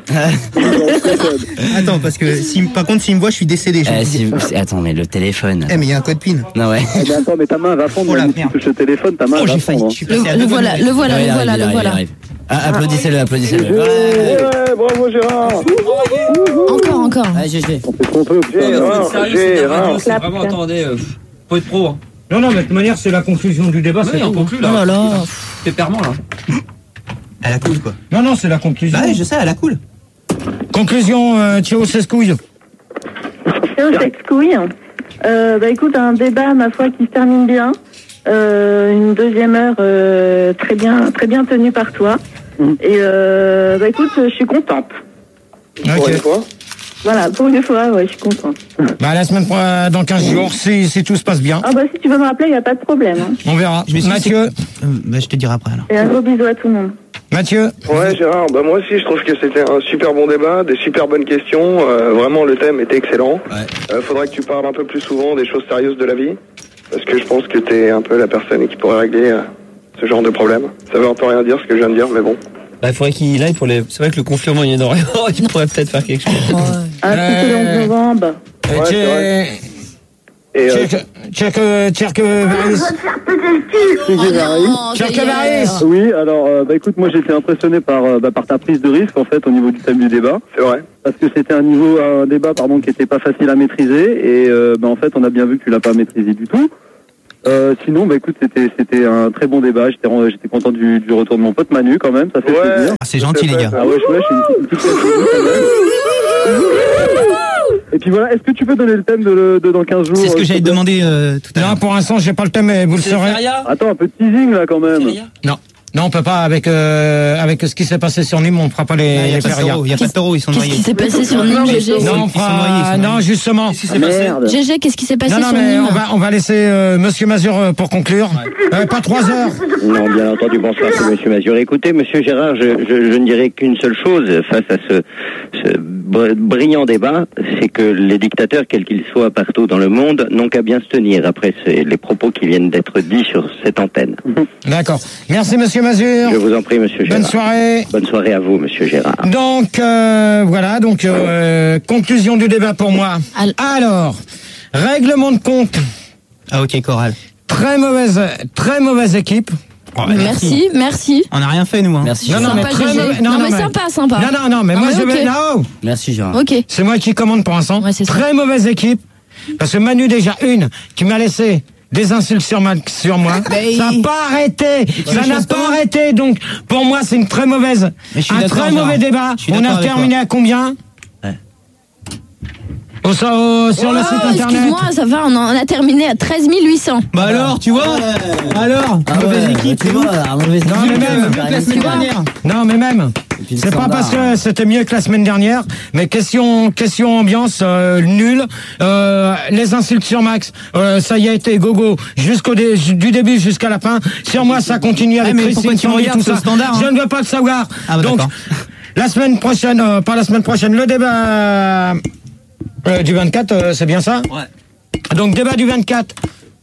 Attends, parce que si, par contre, s'il me voit, je suis décédé. Je Eh, vous si- dis. c'est- attends, mais le téléphone. Eh, mais il y a un code PIN. Non, ouais. Eh ben, attends, mais ta main va fondre. Oh la Manu, si merde. tu touches le téléphone, ta main Oh, va j'ai failli. fondre. Je suis Le, passé à le deux voilà, bonnes le voilà, Ouais, il le arrive, voilà, il le arrive, il voilà. arrive. Ah, applaudissez-le, applaudissez-le. Ouais. Ouais, bravo, Gérard. Encore, encore. Ouais, G G. On fait ce qu'on peut. putain. Gérard, Gérard. C'est vraiment, attendez, euh, faut être pro. Hein. Non, non, mais de toute manière, c'est la conclusion du débat, c'est Oui, on tout. conclut Oh là là. là. Pépèrement là. Elle a cool quoi. Non, non, c'est la conclusion. Bah ouais, je sais, elle a cool. Conclusion, euh, Thio Sescouille. C'est au sex-couille. Euh, bah écoute, un débat, ma foi, qui se termine bien. Euh, une deuxième heure euh, très bien très bien tenue par toi. Et euh, bah écoute, je suis contente. Pour une Ok. fois. Voilà, pour une fois, ouais, je suis contente. Bah, la semaine pro- dans quinze jours, si, si tout se passe bien, Ah bah si tu veux me rappeler, il n'y a pas de problème. Hein. on verra. Je m'excuse, Mathieu, Euh, bah, je te dirai après alors. Et un gros bisou à tout le monde. Mathieu, Ouais, Gérard, bah moi aussi je trouve que c'était un super bon débat, des super bonnes questions, euh, vraiment le thème était excellent. Ouais. Euh, faudrait que tu parles un peu plus souvent des choses sérieuses de la vie, parce que je pense que t'es un peu la personne qui pourrait régler euh, ce genre de problème. Ça veut un peu rien dire ce que je viens de dire, mais bon. Bah, il faudrait qu'il aille pour les. C'est vrai que le conflit au Moyen-Orient, il pourrait peut-être faire quelque chose. Ah, c'était le onze novembre. Ouais, c'est vrai. Et euh, oui, alors euh, bah écoute, moi j'étais impressionné par euh, bah, par ta prise de risque en fait au niveau du thème du débat. c'est vrai. Parce que c'était un niveau, un débat pardon qui était pas facile à maîtriser et euh, bah en fait on a bien vu que tu l'as pas maîtrisé du tout. Euh, sinon bah écoute c'était c'était un très bon débat. J'étais j'étais content du, du retour de mon pote Manu quand même. Ça fait Ouais. plaisir. Ah, c'est gentil, les gars. Ah ouais, ouais, je suis une petite classe quand même. Et puis voilà, est-ce que tu peux donner le thème de, le, de dans quinze jours? C'est ce que euh, j'allais te demander euh, tout à l'heure. Non, pour l'instant, j'ai pas le thème, mais vous le saurez. Attends, un peu de teasing là quand même. Non. Non, on peut pas, avec, euh, avec ce qui s'est passé sur Nîmes, on fera pas les, Il n'y a les pas de férias. taureaux, il y a pas de taureaux, ils sont Qu'est-ce noyés. qui s'est passé sur Nîmes, G G? Non, on Ils sont noyés, ils fera, sont non, noyés. justement. Merde. G G, qu'est-ce qui s'est passé Non, non, sur mais Nîmes? on va, on va laisser euh, Monsieur Mazur euh, pour conclure. Euh, pas trois heures. Non, bien entendu, bonsoir, c'est Monsieur Mazur. Écoutez, Monsieur Gérard, je, je, je ne dirais qu'une seule chose face à ce, ce br- brillant débat, c'est que les dictateurs, quels qu'ils soient partout dans le monde, n'ont qu'à bien se tenir après ces- les propos qui viennent d'être dits sur cette antenne. D'accord. Merci, Monsieur Mazur. Je vous en prie, Monsieur Gérard. Bonne soirée. Bonne soirée à vous, Monsieur Gérard. Donc, euh, voilà, donc, euh, conclusion du débat pour moi. Al- Alors, règlement de compte, Ah, ok, Coral. très mauvaise, très mauvaise équipe. Oh, Merci, merci. On n'a rien fait, nous. Hein. Merci. Non, non, Gérard. mais Sympa, très G G. mauvais- Non, non, mais mais- sympa, sympa. Non, non, non, mais Non, moi mais je vais, ok. non, Merci, Gérard. Ok. c'est moi qui commande pour l'instant. Ouais, c'est ça. Très mauvaise équipe. Parce que Manu, déjà, une, qui m'a laissé des insultes sur, ma, sur moi. Mais Ça il- n'a pas arrêté. Ça n'a choses pas comment arrêté. Donc, pour moi, c'est une très mauvaise, Mais je suis un d'accord, très Gérard. mauvais débat. Je suis On d'accord a avec terminé à combien? Ouais. Au, au- sur le Oh, site internet. excuse-moi, ça va, on, en- on a terminé à treize mille huit cents. Bah alors, tu vois Alors, Ah mauvaise ouais, équipe, tu c'est vois, bon. la mauvaise Non, mais équipe, même. euh, Mieux que la semaine dernière. Non, mais même. puis le C'est pas standard, parce que hein. c'était mieux que la semaine dernière, mais question, question ambiance euh, nulle. Euh, les insultes sur Max, euh, ça y a été gogo jusqu'au dé- du début jusqu'à la fin. Sur moi, ça continue avec mais Christine pourquoi tu me Sandy, regardes, tout c'est le ça. standard, hein. Je ne veux pas le savoir. Ah, bah, Donc, d'accord. la semaine prochaine, euh, pas la semaine prochaine, le débat euh, du vingt-quatre, euh, c'est bien ça? Ouais. Donc débat du vingt-quatre.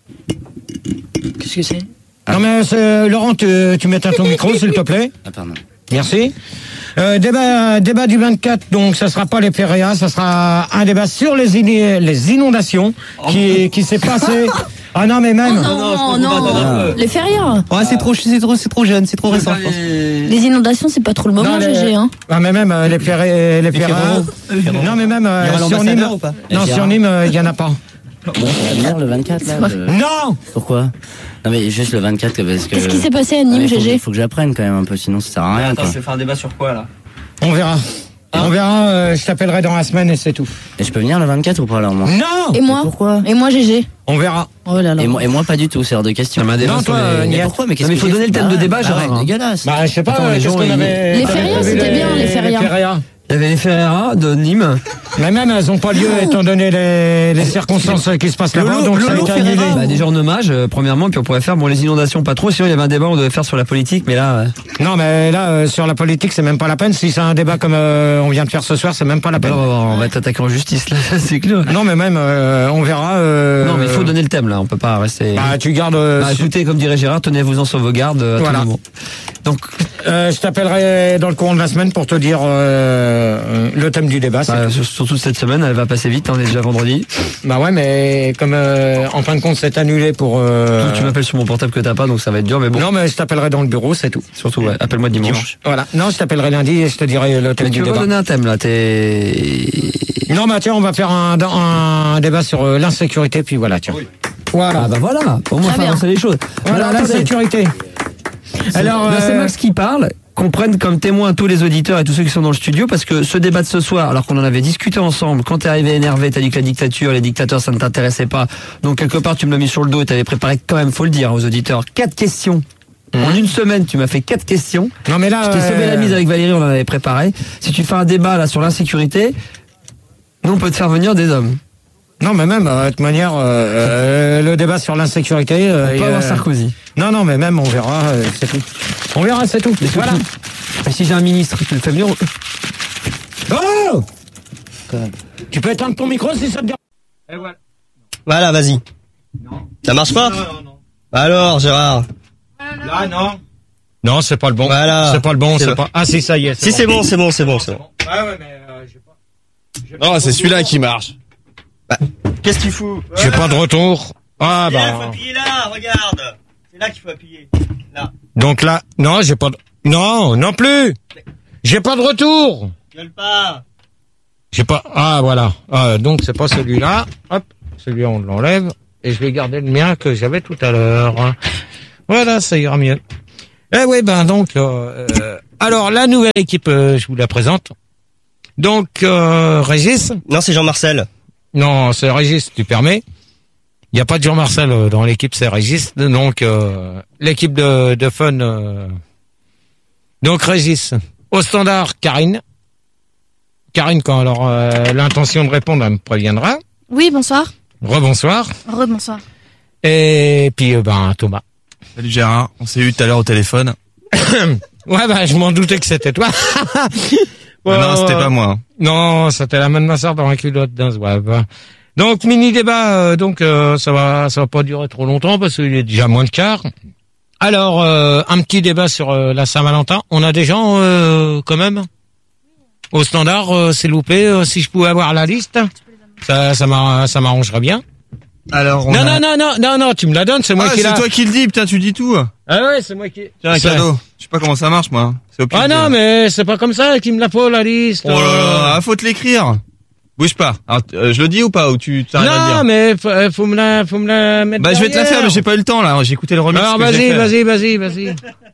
Qu'est-ce que c'est? Non mais c'est- Laurent, tu, tu m'éteins ton micro, s'il te plaît. Ah, pardon. Merci. Euh, débat, débat du vingt-quatre, donc ça sera pas les férias, ça sera un débat sur les, ini- les inondations qui, qui s'est passé. Ah non mais même. Non, non, les férias. Ouais, c'est trop, c'est trop, c'est trop jeune, c'est trop récent, je pense. Les inondations, c'est pas trop le moment, Non, les- G G. Hein. Ah mais même euh, les férias, les férias. Ferrero. Non mais même euh, Il y aura sur Nîmes. l'ambassadeur ou pas Non sur Nîmes, euh, il y en a pas. Bon, ça va venir le vingt-quatre, là. je- Non. Pourquoi? Non, mais juste le vingt-quatre, parce que. Qu'est-ce qui s'est passé à Ah, Nîmes, mais faut, G G? faut que j'apprenne quand même un peu, sinon ça sert à rien, Attends, quoi. je vais faire un débat sur quoi là? On verra. On verra. euh, je t'appellerai dans la semaine et c'est tout. Et je peux venir le vingt-quatre ou pas, alors, moi? Non. Et moi? Pourquoi? Et moi, G G? On verra. Oh là là. Et moi, et moi, pas du tout, c'est hors de question. un débat Non, sur toi, les- euh, Mais Niette. pourquoi? Mais qu'est-ce Non, mais que faut j'ai donner fait? le thème de Bah, débat, bah Gérard, ouais, hein. dégueulasse. Bah je sais pas. Attends, euh, les qu'est-ce gens, qu'on ils- avait- Les t'avais férias, prévu c'était bien, les férias. Il y avait les férias de Nîmes. Mais même elles n'ont pas lieu étant donné les, les circonstances qui se passent là-bas, Lolo, donc ça a Lolo été Ferreira. annulé. Bah, déjà en hommage, euh, premièrement, puis on pourrait faire bon les inondations pas trop. Sinon il y avait un débat on devait faire sur la politique, mais là. euh, Non mais là euh, sur la politique c'est même pas la peine. Si c'est un débat comme euh, on vient de faire ce soir, c'est même pas la bah, peine. on va, on va être attaqué en justice là, c'est clair. Non mais même euh, on verra. euh, Non mais il faut donner le thème là, on peut pas rester. Bah tu gardes. euh, Bah, su- écoutez, comme dirait Gérard, tenez-vous-en sur vos gardes euh, à Voilà. tout moment. Donc, euh, je t'appellerai dans le courant de la semaine pour te dire euh, euh, le thème du débat. c'est bah, tout. sur- surtout cette semaine, elle va passer vite, hein, on est déjà vendredi. Bah ouais mais comme euh, en fin de compte c'est annulé pour. euh, Donc, tu m'appelles sur mon portable que t'as pas, donc ça va être dur, mais bon. Non mais je t'appellerai dans le bureau, c'est tout. Surtout, ouais, appelle-moi dimanche. Voilà. Non je t'appellerai lundi et je te dirai le thème Mais du tu veux débat. donner un thème là, t'es. Non bah tiens on va faire un, un débat sur euh, l'insécurité puis voilà tiens. Voilà. Ah bah voilà, au moins Très faire bien. avancer les choses. Voilà Alors, attendez. l'insécurité. Alors Là, c'est euh, Max qui parle, qu'on prenne comme témoin tous les auditeurs et tous ceux qui sont dans le studio, parce que ce débat de ce soir, alors qu'on en avait discuté ensemble, quand t'es arrivé énervé, t'as dit que la dictature, les dictateurs, ça ne t'intéressait pas. Donc quelque part, tu me l'as mis sur le dos et t'avais préparé quand même, faut le dire, aux auditeurs, quatre questions. En une semaine, tu m'as fait quatre questions. non mais là Je t'ai sauvé euh, la mise avec Valérie, on en avait préparé. Si tu fais un débat là sur l'insécurité, nous on peut te faire venir des hommes. Non mais même euh, de toute manière euh, euh, le débat sur l'insécurité euh, On peut et, avoir euh, Sarkozy. Non non mais même on verra euh, c'est tout. On verra c'est tout. Voilà. Et si j'ai un ministre, tu le fais venir. Oh tu peux éteindre ton micro si ça te dérange. Voilà, vas-y. Ça marche pas? Alors, Gérard. Là, non. Non, c'est pas le bon. Voilà. C'est pas le bon, C'est c'est bon. pas. Ah, si, ça y est. Si, c'est bon, c'est bon, c'est bon, c'est bon. Ah ouais, mais euh, j'ai pas. j'ai Non, pas c'est de celui-là retour. qui marche. Bah, qu'est-ce qu'il fout? J'ai pas de retour. Ah, Là, faut bah. appuyer là, regarde. C'est là qu'il faut appuyer. Là. Donc là, non, j'ai pas de. Non, non plus. J'ai pas de retour. Gueule pas. J'ai pas. Ah, voilà. Ah, donc c'est pas celui-là. Hop, celui-là on l'enlève et je vais garder le mien que j'avais tout à l'heure. Voilà, ça ira mieux. Eh oui, ben donc, euh, alors la nouvelle équipe, euh, je vous la présente. Donc, euh, Régis. Non, c'est Jean-Marcel. Non, c'est Régis, tu permets. Il n'y a pas de Jean-Marcel euh, dans l'équipe, c'est Régis. Donc, euh, l'équipe de, de fun. Euh, donc, Régis. Au standard, Karine. Karine, quand alors euh, l'intention de répondre, elle me préviendra. Oui, bonsoir. Rebonsoir. Rebonsoir. Et puis, euh, ben, Thomas. Salut Gérard, on s'est eu tout à l'heure au téléphone. Ouais, bah, je m'en doutais que c'était toi. Ouais, non, c'était pas moi. Non, c'était la main de ma soeur dans la culotte d'un web. Donc, mini débat, euh, donc, euh, ça va, ça va pas durer trop longtemps parce qu'il est déjà moins de quart. Alors, euh, un petit débat sur euh, la Saint-Valentin. On a des gens, euh, quand même, au standard, euh, s'il vous plaît, euh, si je pouvais avoir la liste, ça, ça m'a, ça m'arrangerait bien. Alors, on non, a... non, non, non, non, non, tu me la donnes, c'est moi ah, qui la... c'est toi qui le dis, putain, tu dis tout. Ah ouais, c'est moi qui... Tiens, un C'est- cadeau. Je sais pas comment ça marche, moi. C'est au pire Ah du- non, mais c'est pas comme ça qu'il me la faut, la liste. Oh là là, ah, faut te l'écrire. Bouge pas. Alors, euh, je le dis ou pas, ou tu t'arrives à le dire? Non, mais faut, euh, faut me la, faut me la mettre Bah, je vais te la derrière. faire, mais j'ai pas eu le temps, là. J'ai écouté le remix. Alors, que j'ai vas-y, fait. vas-y, vas-y, vas-y.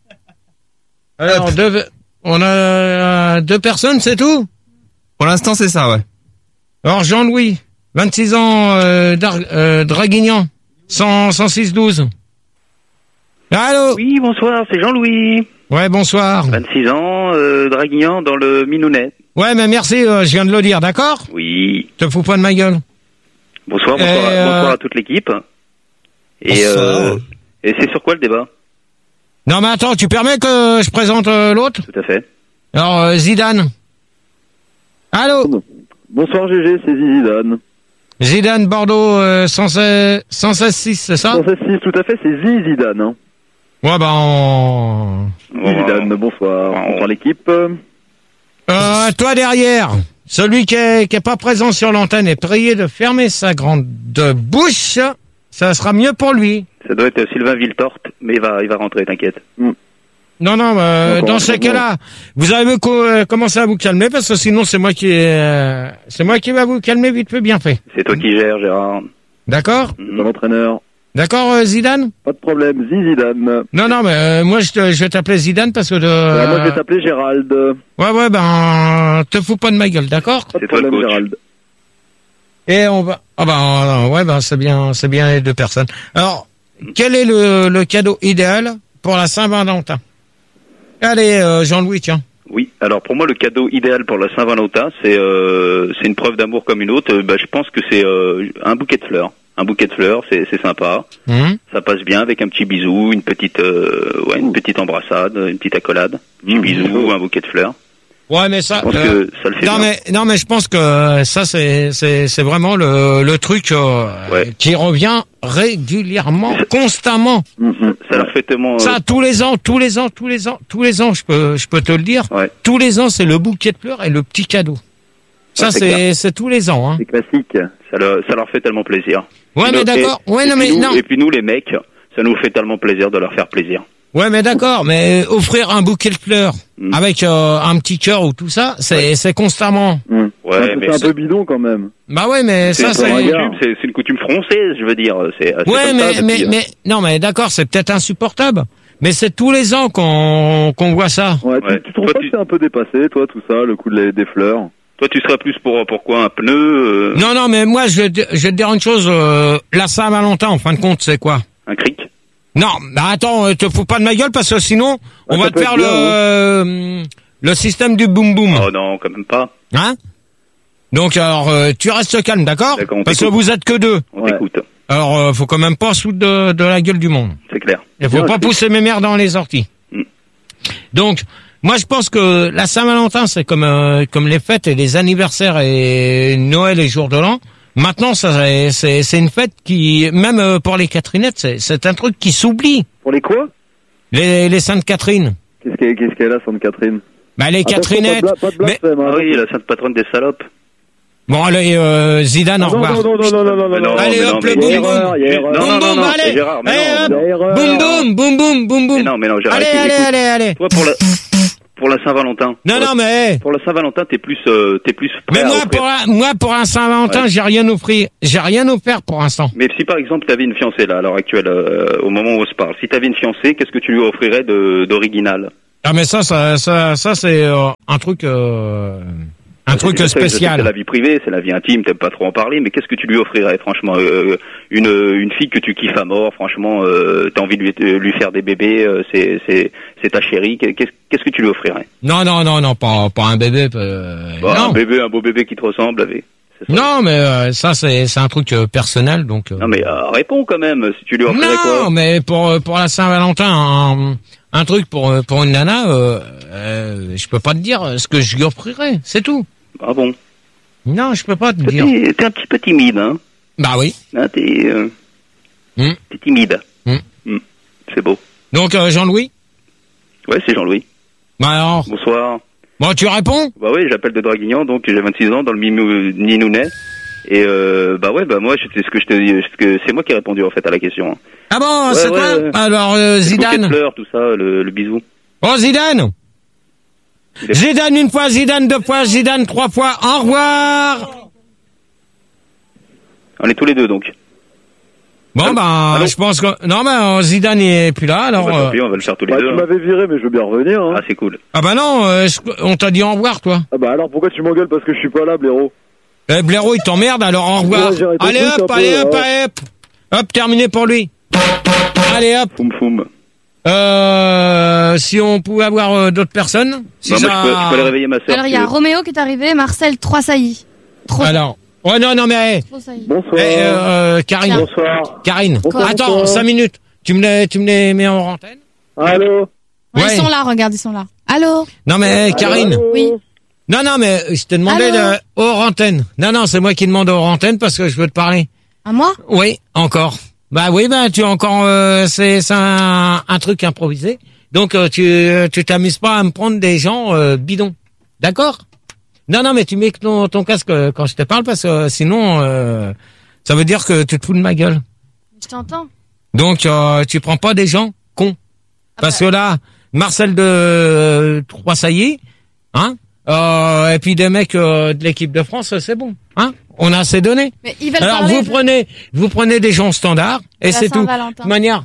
Alors, deux, on a euh, deux personnes, c'est tout? Pour l'instant, c'est ça, ouais. Alors, Jean-Louis, vingt-six ans, euh, Dar- euh, Draguignan, cent, cent six douze. Allô? Oui, bonsoir, c'est Jean-Louis. Ouais, bonsoir. vingt-six ans, euh, Draguignan dans le Minounet. Ouais, mais merci, euh, je viens de le dire, d'accord? Oui. Te fous pas de ma gueule. Bonsoir, bonsoir, Et, euh, bonsoir à toute l'équipe. Et, Bonsoir. euh, et c'est sur quoi le débat? Non, mais attends, tu permets que je présente euh, l'autre? Tout à fait. Alors, euh, Zidane. Allô? Bonsoir G G, c'est Zidane. Zidane, Bordeaux, euh, cent seize six, c'est ça? cent six, tout à fait, c'est Zi Zidane. Hein. Ouais, bah, on... Zidane, bonsoir. Bonsoir l'équipe. Euh, toi derrière, celui qui est, qui est pas présent sur l'antenne est prié de fermer sa grande bouche, ça sera mieux pour lui. Ça doit être Sylvain Villetorte, mais il va, il va rentrer, t'inquiète. Non, non, euh, Encore, dans ces encore. cas-là, vous avez co- euh, commencé à vous calmer parce que sinon c'est moi qui, euh, c'est moi qui va vous calmer vite fait bien fait. C'est toi qui gères, Gérard. D'accord? Mon entraîneur. D'accord, euh, Zidane? Pas de problème, Zi Zidane. Non, non, mais euh, moi je, te- je vais t'appeler Zidane parce que de. Ouais, moi je vais t'appeler Gérald. Ouais, ouais, ben, te fous pas de ma gueule, d'accord? Pas de problème, Gérald. Et on va, ah ben, ouais, ben, c'est bien, c'est bien les deux personnes. Alors, quel est le, le cadeau idéal pour la Saint-Valentin? Allez, euh, Jean-Louis, tiens. Oui, alors pour moi le cadeau idéal pour la Saint-Valentin, c'est euh, c'est une preuve d'amour comme une autre. Euh, bah, je pense que c'est euh, un bouquet de fleurs. Un bouquet de fleurs, c'est c'est sympa. Hum. Ça passe bien avec un petit bisou, une petite euh, ouais, une petite embrassade, une petite accolade, un petit bisou, un bouquet de fleurs. Ouais, mais ça. Je pense euh, que ça le fait non, bien. mais non, mais je pense que ça, c'est c'est c'est vraiment le le truc euh, qui revient régulièrement, constamment. Ça leur fait tellement. euh, Ça, tous les ans, tous les ans, tous les ans, tous les ans, je peux je peux te le dire. Tous les ans, c'est le bouquet de fleurs et le petit cadeau. Ça, Ouais, c'est c'est clair. c'est tous les ans. Hein. C'est classique. Ça leur, ça leur fait tellement plaisir. Ouais, Et mais nous- d'accord. et- Ouais, et non, puis mais nous- non. Et puis nous, les mecs, ça nous fait tellement plaisir de leur faire plaisir. Ouais, mais d'accord, mais offrir un bouquet de fleurs Mm. avec euh, un petit cœur ou tout ça, c'est c'est constamment. Ouais, mais C'est un c'est peu bidon quand même. Bah ouais, mais c'est ça, une c'est. coutume, c'est c'est une coutume française, je veux dire. C'est c'est Ouais, comme mais, ça mais, depuis, mais, non, mais d'accord, c'est peut-être insupportable. Mais c'est tous les ans qu'on qu'on voit ça. Ouais, tu, tu trouves pas que c'est un peu dépassé, toi, tout ça, le coup de la- des fleurs? Toi, tu serais plus pour pourquoi un pneu euh, Non, non, mais moi, je, vais te- je vais te dire une chose. Euh, la Saint-Valentin, en fin de compte, c'est quoi? Un cric. Non, bah attends, euh, te fous pas de ma gueule parce que sinon, on ça va te peut faire être le bien, euh, le système du boum boum. Oh non, quand même pas. Hein? Donc alors, euh, tu restes calme, d'accord? D'accord, on Parce que t'écoute. vous êtes que deux. On t'écoute. Alors, euh, faut quand même pas se foutre de, de la gueule du monde. C'est clair. Il faut pas pousser mes mères dans les orties. Mm. Donc, moi, je pense que la Saint-Valentin, c'est comme euh, comme les fêtes et les anniversaires et Noël et jour de l'an. Maintenant, ça, c'est- c'est c'est une fête qui, même euh, pour les Catherinettes, c'est c'est un truc qui s'oublie. Pour les quoi? Les, les Sainte-Catherine. Qu'est-ce qu'elle qu'est-ce qu'elle a, Sainte-Catherine? Bah, les Catherinettes. Pas de blasphème, hein. Ah oui, la sainte patronne des salopes. Bon, allez, euh, Zidane, au revoir. Non, non, non, non, non, non, non, non. Allez, hop, le boum, boum. Boum, boum, allez. Gérard, mais Allez, non, hop. Boum, boum, boum, boum, boum, boum. Mais non, mais non, Gérard. Allez, écoute, allez, écoute. allez, allez. Toi, pour la, pour la Saint-Valentin. Non, non, mais. Pour la Saint-Valentin, t'es plus, euh, t'es plus prêt Mais à moi, offrir. pour un, moi, pour un Saint-Valentin, Ouais. j'ai rien offert. J'ai rien offert pour l'instant. Mais si par exemple t'avais une fiancée là, à l'heure actuelle, euh, au moment où on se parle, si t'avais une fiancée, qu'est-ce que tu lui offrirais de, d'original? Ah, mais ça, ça, ça, ça, c'est euh, un truc, euh, un Je truc sais, je sais que spécial. C'est la vie privée, c'est la vie intime, t'aimes pas trop en parler, mais qu'est-ce que tu lui offrirais, franchement? euh, une, une fille que tu kiffes à mort, franchement, euh, t'as envie de lui, de lui faire des bébés, euh, c'est, c'est, c'est ta chérie, qu'est-ce, qu'est-ce que tu lui offrirais? Non, non, non, non, pas, pas un bébé. Euh, Bah, non. un bébé, un beau bébé qui te ressemble, avec. Non, mais euh, ça, c'est, c'est un truc euh, personnel, donc. euh, Non mais euh, réponds quand même, si tu lui offrirais quoi? Non, mais pour euh, pour la Saint-Valentin, un, un truc pour euh, pour une nana, euh, euh, je peux pas te dire ce que je lui offrirais, c'est tout. Ah bon? Non, je peux pas te T'es, dire. t'es un petit peu timide, hein? Bah oui. Hein, t'es, euh, Hmm. t'es timide. Hmm. Hmm. C'est beau. Donc euh, Jean-Louis. Ouais, c'est Jean-Louis. Bah alors. Bonsoir. Bon, tu réponds? Bah oui, j'appelle de Draguignan, donc j'ai vingt-six ans dans le Mimou- Ninounet. Et euh, bah ouais, bah moi, c'est ce que je te dis, ce que c'est moi qui ai répondu en fait à la question. Ah bon, Ouais, c'est ouais, toi? ouais. Alors euh, C'est le bouquet de Zidane. fleurs, tout ça, le, le bisou. Oh Zidane. Il est- Zidane une fois, Zidane deux fois, Zidane trois fois. Au revoir. On est tous les deux donc. Bon Allô bah, Allô je pense que non, mais euh, Zidane est plus là, alors. Bah, tant euh, pis, on va le faire tous les Bah, deux. tu hein. m'avais viré, mais je veux bien revenir, hein. Ah, c'est cool. Ah bah non, euh, je- on t'a dit au revoir, toi. Ah bah alors pourquoi tu m'engueules parce que je suis pas là, blaireau? Eh, Blaireau, il t'emmerde, alors au revoir. Ouais, j'arrête Allez le truc hop, un peu, allez hop, ouais. allez hop. Hop, terminé pour lui. Allez hop. Foum foum. Euh, si on pouvait avoir euh, d'autres personnes. Si Bah, ça... moi, je peux, je peux aller réveiller ma sœur. Alors, il y a Roméo qui est arrivé, Marcel, trois saillies. Trop Alors. Ouais, non, non, mais. Trop saillies. Bonsoir. Eh, euh, Karine. Bonsoir. Karine. Bonsoir, Attends, bonsoir. cinq minutes. Tu me les, tu me les mets en antenne? Allô? Ouais, Ouais. Ils sont là, regarde, ils sont là. Allô? Non, mais, Karine. Allô? Oui. Non, non, mais je t'ai demandé Allô de, hors antenne. Non, non, c'est moi qui demande hors antenne parce que je veux te parler. À moi? Oui, encore. Bah oui, bah tu as encore, euh, c'est c'est un, un truc improvisé. Donc euh, tu tu t'amuses pas à me prendre des gens euh, bidons, d'accord? Non, non, mais tu mets ton, ton casque euh, quand je te parle parce que euh, sinon euh, ça veut dire que tu te fous de ma gueule. Je t'entends. Donc euh, tu prends pas des gens cons. Parce que là, Marcel de euh, Trois Saillies, hein, euh, et puis des mecs euh, de l'équipe de France, c'est bon, hein. On a assez donné. Mais ils veulent Alors parler, vous je- prends vous prenez des gens standards et la c'est tout. De Saint-Valentin. toute manière,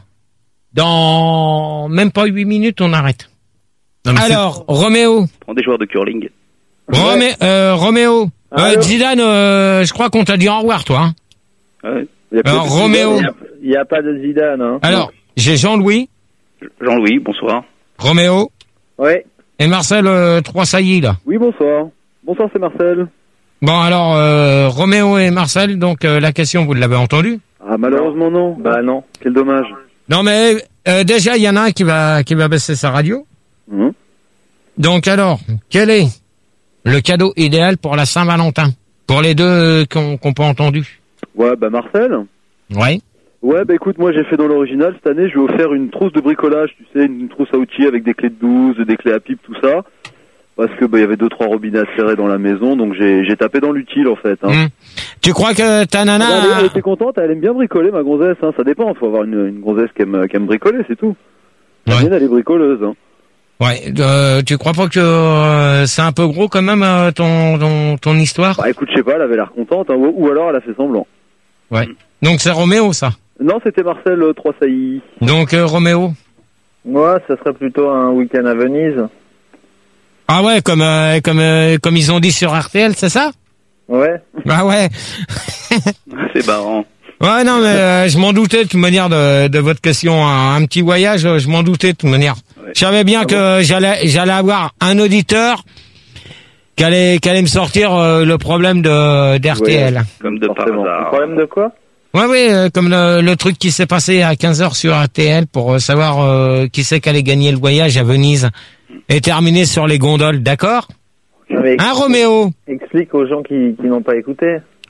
dans même pas huit minutes, on arrête. Non, mais c'est- Alors, Roméo, Prends des joueurs de curling. Romé, euh, Roméo, euh, Allô Zidane, euh, je crois qu'on t'a dit au revoir, toi. Hein. Ouais. Il y a Alors, pas de Roméo. Zidane, Il n'y a, pas de Zidane, hein. Alors, j'ai Jean-Louis, Jean-Louis, bonsoir. Roméo Ouais. et Marcel euh, Trois Saillies, là. Oui, bonsoir. Bonsoir, c'est Marcel. Bon, alors, euh, Roméo et Marcel, donc euh, la question, vous l'avez entendue? Ah, malheureusement, non. Bah, non. Quel dommage. Non, mais euh, déjà, il y en a un qui va qui va baisser sa radio. Hum. Donc alors, quel est le cadeau idéal pour la Saint-Valentin? Pour les deux qu'on qu'on pas entendu. Ouais, bah, Marcel. Ouais. Ouais, bah écoute, moi j'ai fait dans l'original cette année, je lui ai offert une trousse de bricolage, tu sais, une trousse à outils avec des clés de douze, des clés à pipe, tout ça. Parce que bah il y avait deux trois robinets à serrer dans la maison, donc j'ai j'ai tapé dans l'utile en fait. Hein. Hum. Tu crois que ta nana... Ah bah, elle, elle était contente, elle aime bien bricoler ma gonzesse, hein. Ça dépend, faut avoir une, une gonzesse qui aime, qui aime bricoler, c'est tout. La Ouais. mienne, elle est bricoleuse. Hein. Ouais. Euh, tu crois pas que euh, c'est un peu gros quand même euh, ton, ton ton histoire? Bah écoute, je sais pas, elle avait l'air contente, hein, ou, ou alors elle a fait semblant. Ouais. Donc c'est Roméo ça. Non, c'était Marcel euh, Trois Saillies. Donc euh, Roméo. Moi, ça serait plutôt un week-end à Venise. Ah ouais, comme euh, comme euh, comme ils ont dit sur R T L, c'est ça? Ouais. Ah ouais. C'est marrant. Ouais, non, mais euh, je m'en doutais de toute manière de, de votre question. Un, un petit voyage, euh, je m'en doutais de toute manière. Ouais. Je savais bien Ah que j'allais j'allais avoir un auditeur qui allait, qui allait me sortir euh, le problème de d'R T L. Ouais. Comme de par Forcément. hasard. Le problème de quoi? Ouais, oui, euh, comme le, le truc qui s'est passé à quinze heures sur R T L pour euh, savoir euh, qui c'est qui allait gagner le voyage à Venise et terminer sur les gondoles, d'accord? Non, mais Hein, Roméo? explique aux gens qui, qui n'ont pas écouté.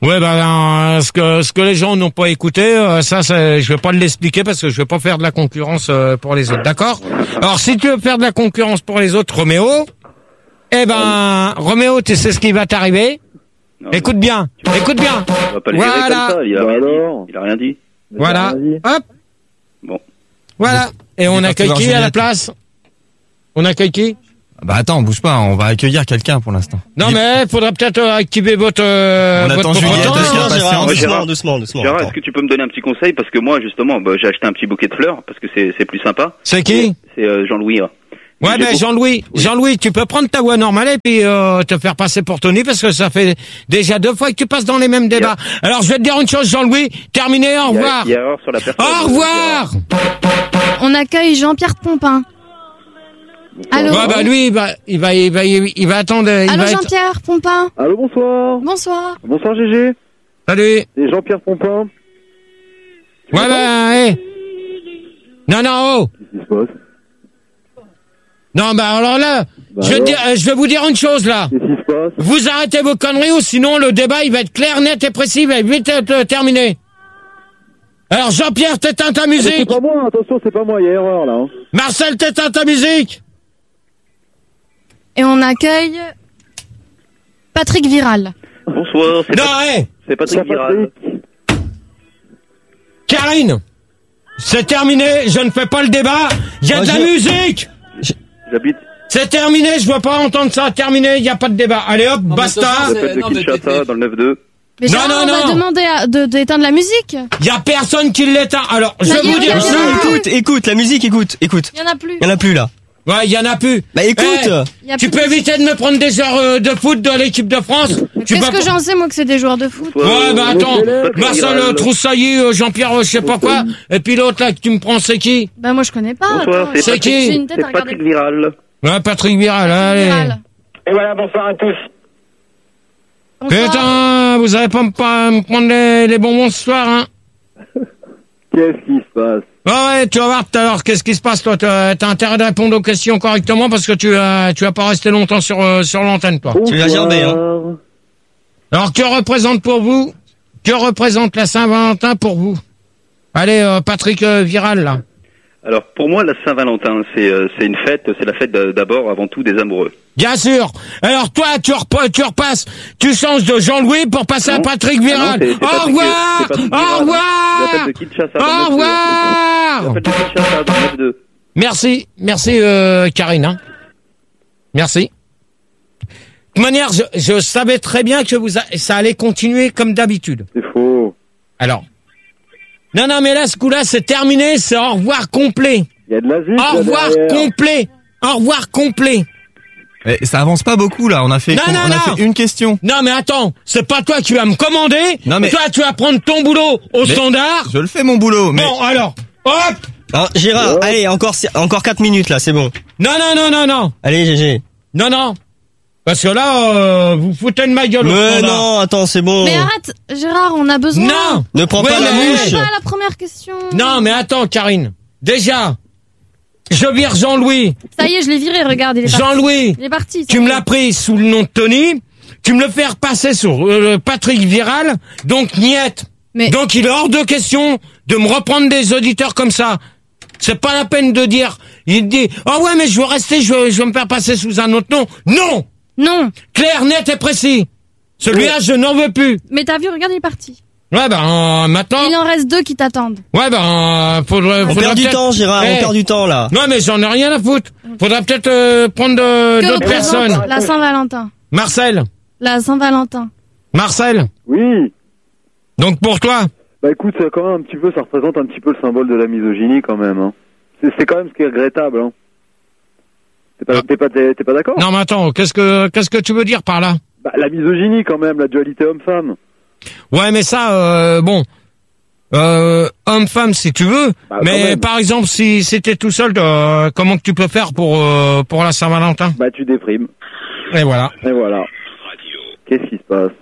Ouais, ben, euh, ce que ce que les gens n'ont pas écouté, euh, ça, c'est, je vais pas l'expliquer parce que je vais pas faire de la concurrence euh, pour les autres, d'accord? Alors, si tu veux faire de la concurrence pour les autres, Roméo, eh ben, Roméo, tu sais ce qui va t'arriver? Non, écoute bien, écoute bien. On va pas le virer Voilà. comme ça, il a rien dit. Il a rien dit. Voilà. Hop. Bon. Voilà. Et on accueille qui à la place? On accueille qui? Bah attends, bouge pas, on va accueillir quelqu'un pour l'instant. Non mais faudra peut-être euh, activer votre. Euh, On votre attend Juliette, votre- parce qu'il y a Gérard, patience. Gérard, Doucement, doucement, doucement. Gérard, Attends. est-ce que tu peux me donner un petit conseil? Parce que moi, justement, bah, j'ai acheté un petit bouquet de fleurs, parce que c'est c'est plus sympa. C'est qui? C'est euh, Jean-Louis. là. Ouais, J'ai ben beaucoup- Jean-Louis, Oui. Jean-Louis, tu peux prendre ta voix normale et puis euh, te faire passer pour Tony parce que ça fait déjà deux fois que tu passes dans les mêmes débats. Alors je vais te dire une chose, Jean-Louis, terminé, au Il y a- revoir. Il y a erreur sur la personne. Au revoir. On accueille Jean-Pierre Pompin. Allô Ouais, bah lui, il va, il va, il va, il va attendre. Il Allô va être- Jean-Pierre Pompin. Allô, bonsoir. Bonsoir. Bonsoir, G G. Salut. C'est Jean-Pierre Pompin. Ouais, bah, hé. Non, non, oh. Qu'est-ce qui se passe? Non, bah alors là, Bah je, vais te alors dire, euh, je vais vous dire une chose là. Qu'est-ce qui se passe? Vous arrêtez vos conneries ou sinon le débat il va être clair, net et précis, il va vite être euh, terminé. Alors Jean-Pierre, t'éteins ta Ah, mais C'est musique. pas moi, attention, c'est pas moi, il y a erreur là. hein. Marcel, t'éteins ta musique. Et on accueille Patrick Viral. Bonsoir, c'est Non, Pat- hé, c'est Patrick Bonsoir, Viral. Patrick. Karine, c'est terminé, je ne fais pas le débat, il y a de la Moi, je- musique. J'habite. C'est terminé, je veux pas entendre ça, terminé, il y a pas de débat. Allez hop, basta. J'appelle de non, mais Kinshasa t'es- dans le neuf deux. Mais Non, Gérard, non, on va non. demander à- de- d'éteindre la musique. Il y a personne qui l'éteint. Alors, je Ça vais y est, vous dire regarde, ça. il y en a plus. Écoute, écoute, la musique, écoute, écoute. Il y en a plus. Il y en a plus là. Ouais, il y en a plus. Bah écoute. Eh, Il y a tu plus peux de- éviter de me prendre des heures euh, de foot de l'équipe de France. Tu Qu'est-ce peux que pas- j'en sais, moi, que c'est des joueurs de foot? Ouais, bah attends, Patrick Marcel Viral. euh, Troussailly, euh, Jean-Pierre, euh, je sais pas quoi, et puis l'autre là que tu me prends, c'est qui? Bah, moi, je connais pas. Bonsoir, attends. c'est C'est Patrick- qui J'ai une tête à C'est regarder. Patrick Viral. Ouais, Patrick Viral, allez. Viral. Et voilà, bonsoir à tous. Bonsoir. Putain, vous allez pas me, pas me prendre les, les bonbons ce soir, hein? Qu'est-ce qui se passe? Ouais, ouais, tu vas voir tout à l'heure qu'est-ce qui se passe, toi. T'as t'as intérêt de répondre aux questions correctement parce que tu vas, tu vas pas rester longtemps sur, euh, sur l'antenne, toi. Tu l'as gerbé, hein. Bonsoir. Alors, que représente pour vous, que représente la Saint-Valentin pour vous? Allez, euh, Patrick euh, Viral, là. Alors, pour moi, la Saint-Valentin, c'est euh, c'est une fête, c'est la fête d'a- d'abord, avant tout, des amoureux. Bien sûr. Alors, toi, tu, repa- tu repasses, tu changes de Jean-Louis pour passer à Non. Patrick Ah Viral. non, c'est- c'est Au Patrick- revoir! c'est Patrick Au Viral. revoir! J'appelle de Kinshasa dans le Au neuf deux. revoir! J'appelle de Kinshasa dans le neuf deux. Merci, merci euh, Karine. hein. Merci. De toute manière, je, je savais très bien que vous a- ça allait continuer comme d'habitude. C'est faux. Alors. Non, non, mais là, ce coup-là, c'est terminé, c'est au revoir complet. Il y a de la zik Au là revoir derrière. complet. Au revoir complet. Eh, ça avance pas beaucoup là, on a fait, Non, on non, a non. fait une question. Non, mais attends, c'est pas toi qui vas me commander. Non, mais- Toi, tu vas prendre ton boulot au Mais- standard. Je le fais mon boulot, mais. Bon, alors, hop. Non, Gérard, allez, encore, encore quatre minutes là, c'est bon. Non, non, non, non, non. Allez, G G. Non, non. Parce que là, euh, vous foutez de ma gueule au Mais standard. non, attends, c'est bon. Mais arrête, Gérard, on a besoin. Non. Ne prends Ouais, pas la mais- mouche. C'est pas la première question. Non, mais attends, Karine. Déjà, je vire Jean-Louis. Ça y est, je l'ai viré, regarde, il est parti. Jean-Louis, Il est parti. ça tu y me est. l'as pris sous le nom de Tony. Tu me le fais repasser sur euh, Patrick Viral. Donc, niette. Mais- Donc, il est hors de question de me reprendre des auditeurs comme ça. C'est pas la peine de dire, il dit, oh ouais, mais je veux rester, je veux, je veux me faire passer sous un autre nom. Non! Non. Clair, net et précis. Celui-là, je n'en veux plus. Mais t'as vu, regarde, il est parti. Ouais, ben, euh, maintenant. Il en reste deux qui t'attendent. Ouais, ben, euh, faudrait, On faudrait perd du peut-être- temps, Gérard, Eh, on perd du temps là. Non, mais j'en ai rien à foutre. Faudrait peut-être euh, prendre de- Que d'autres représente personnes. la Saint-Valentin. Marcel. La Saint-Valentin. Marcel. Oui. Donc pour toi. Bah écoute, ça, quand même un petit peu, ça représente un petit peu le symbole de la misogynie quand même. Hein. C'est, c'est quand même ce qui est regrettable. Hein. T'es pas, Ah. t'es pas, t'es, t'es pas d'accord? Non, mais attends, qu'est-ce que qu'est-ce que tu veux dire par là? Bah la misogynie quand même, la dualité homme-femme. Ouais, mais ça, euh, bon, euh, homme-femme si tu veux. Bah, quand mais même. par exemple, si c'était tout seul, euh, comment que tu peux faire pour euh, pour la Saint-Valentin? Bah tu déprimes. Et voilà. Et voilà. Qu'est-ce qui se passe?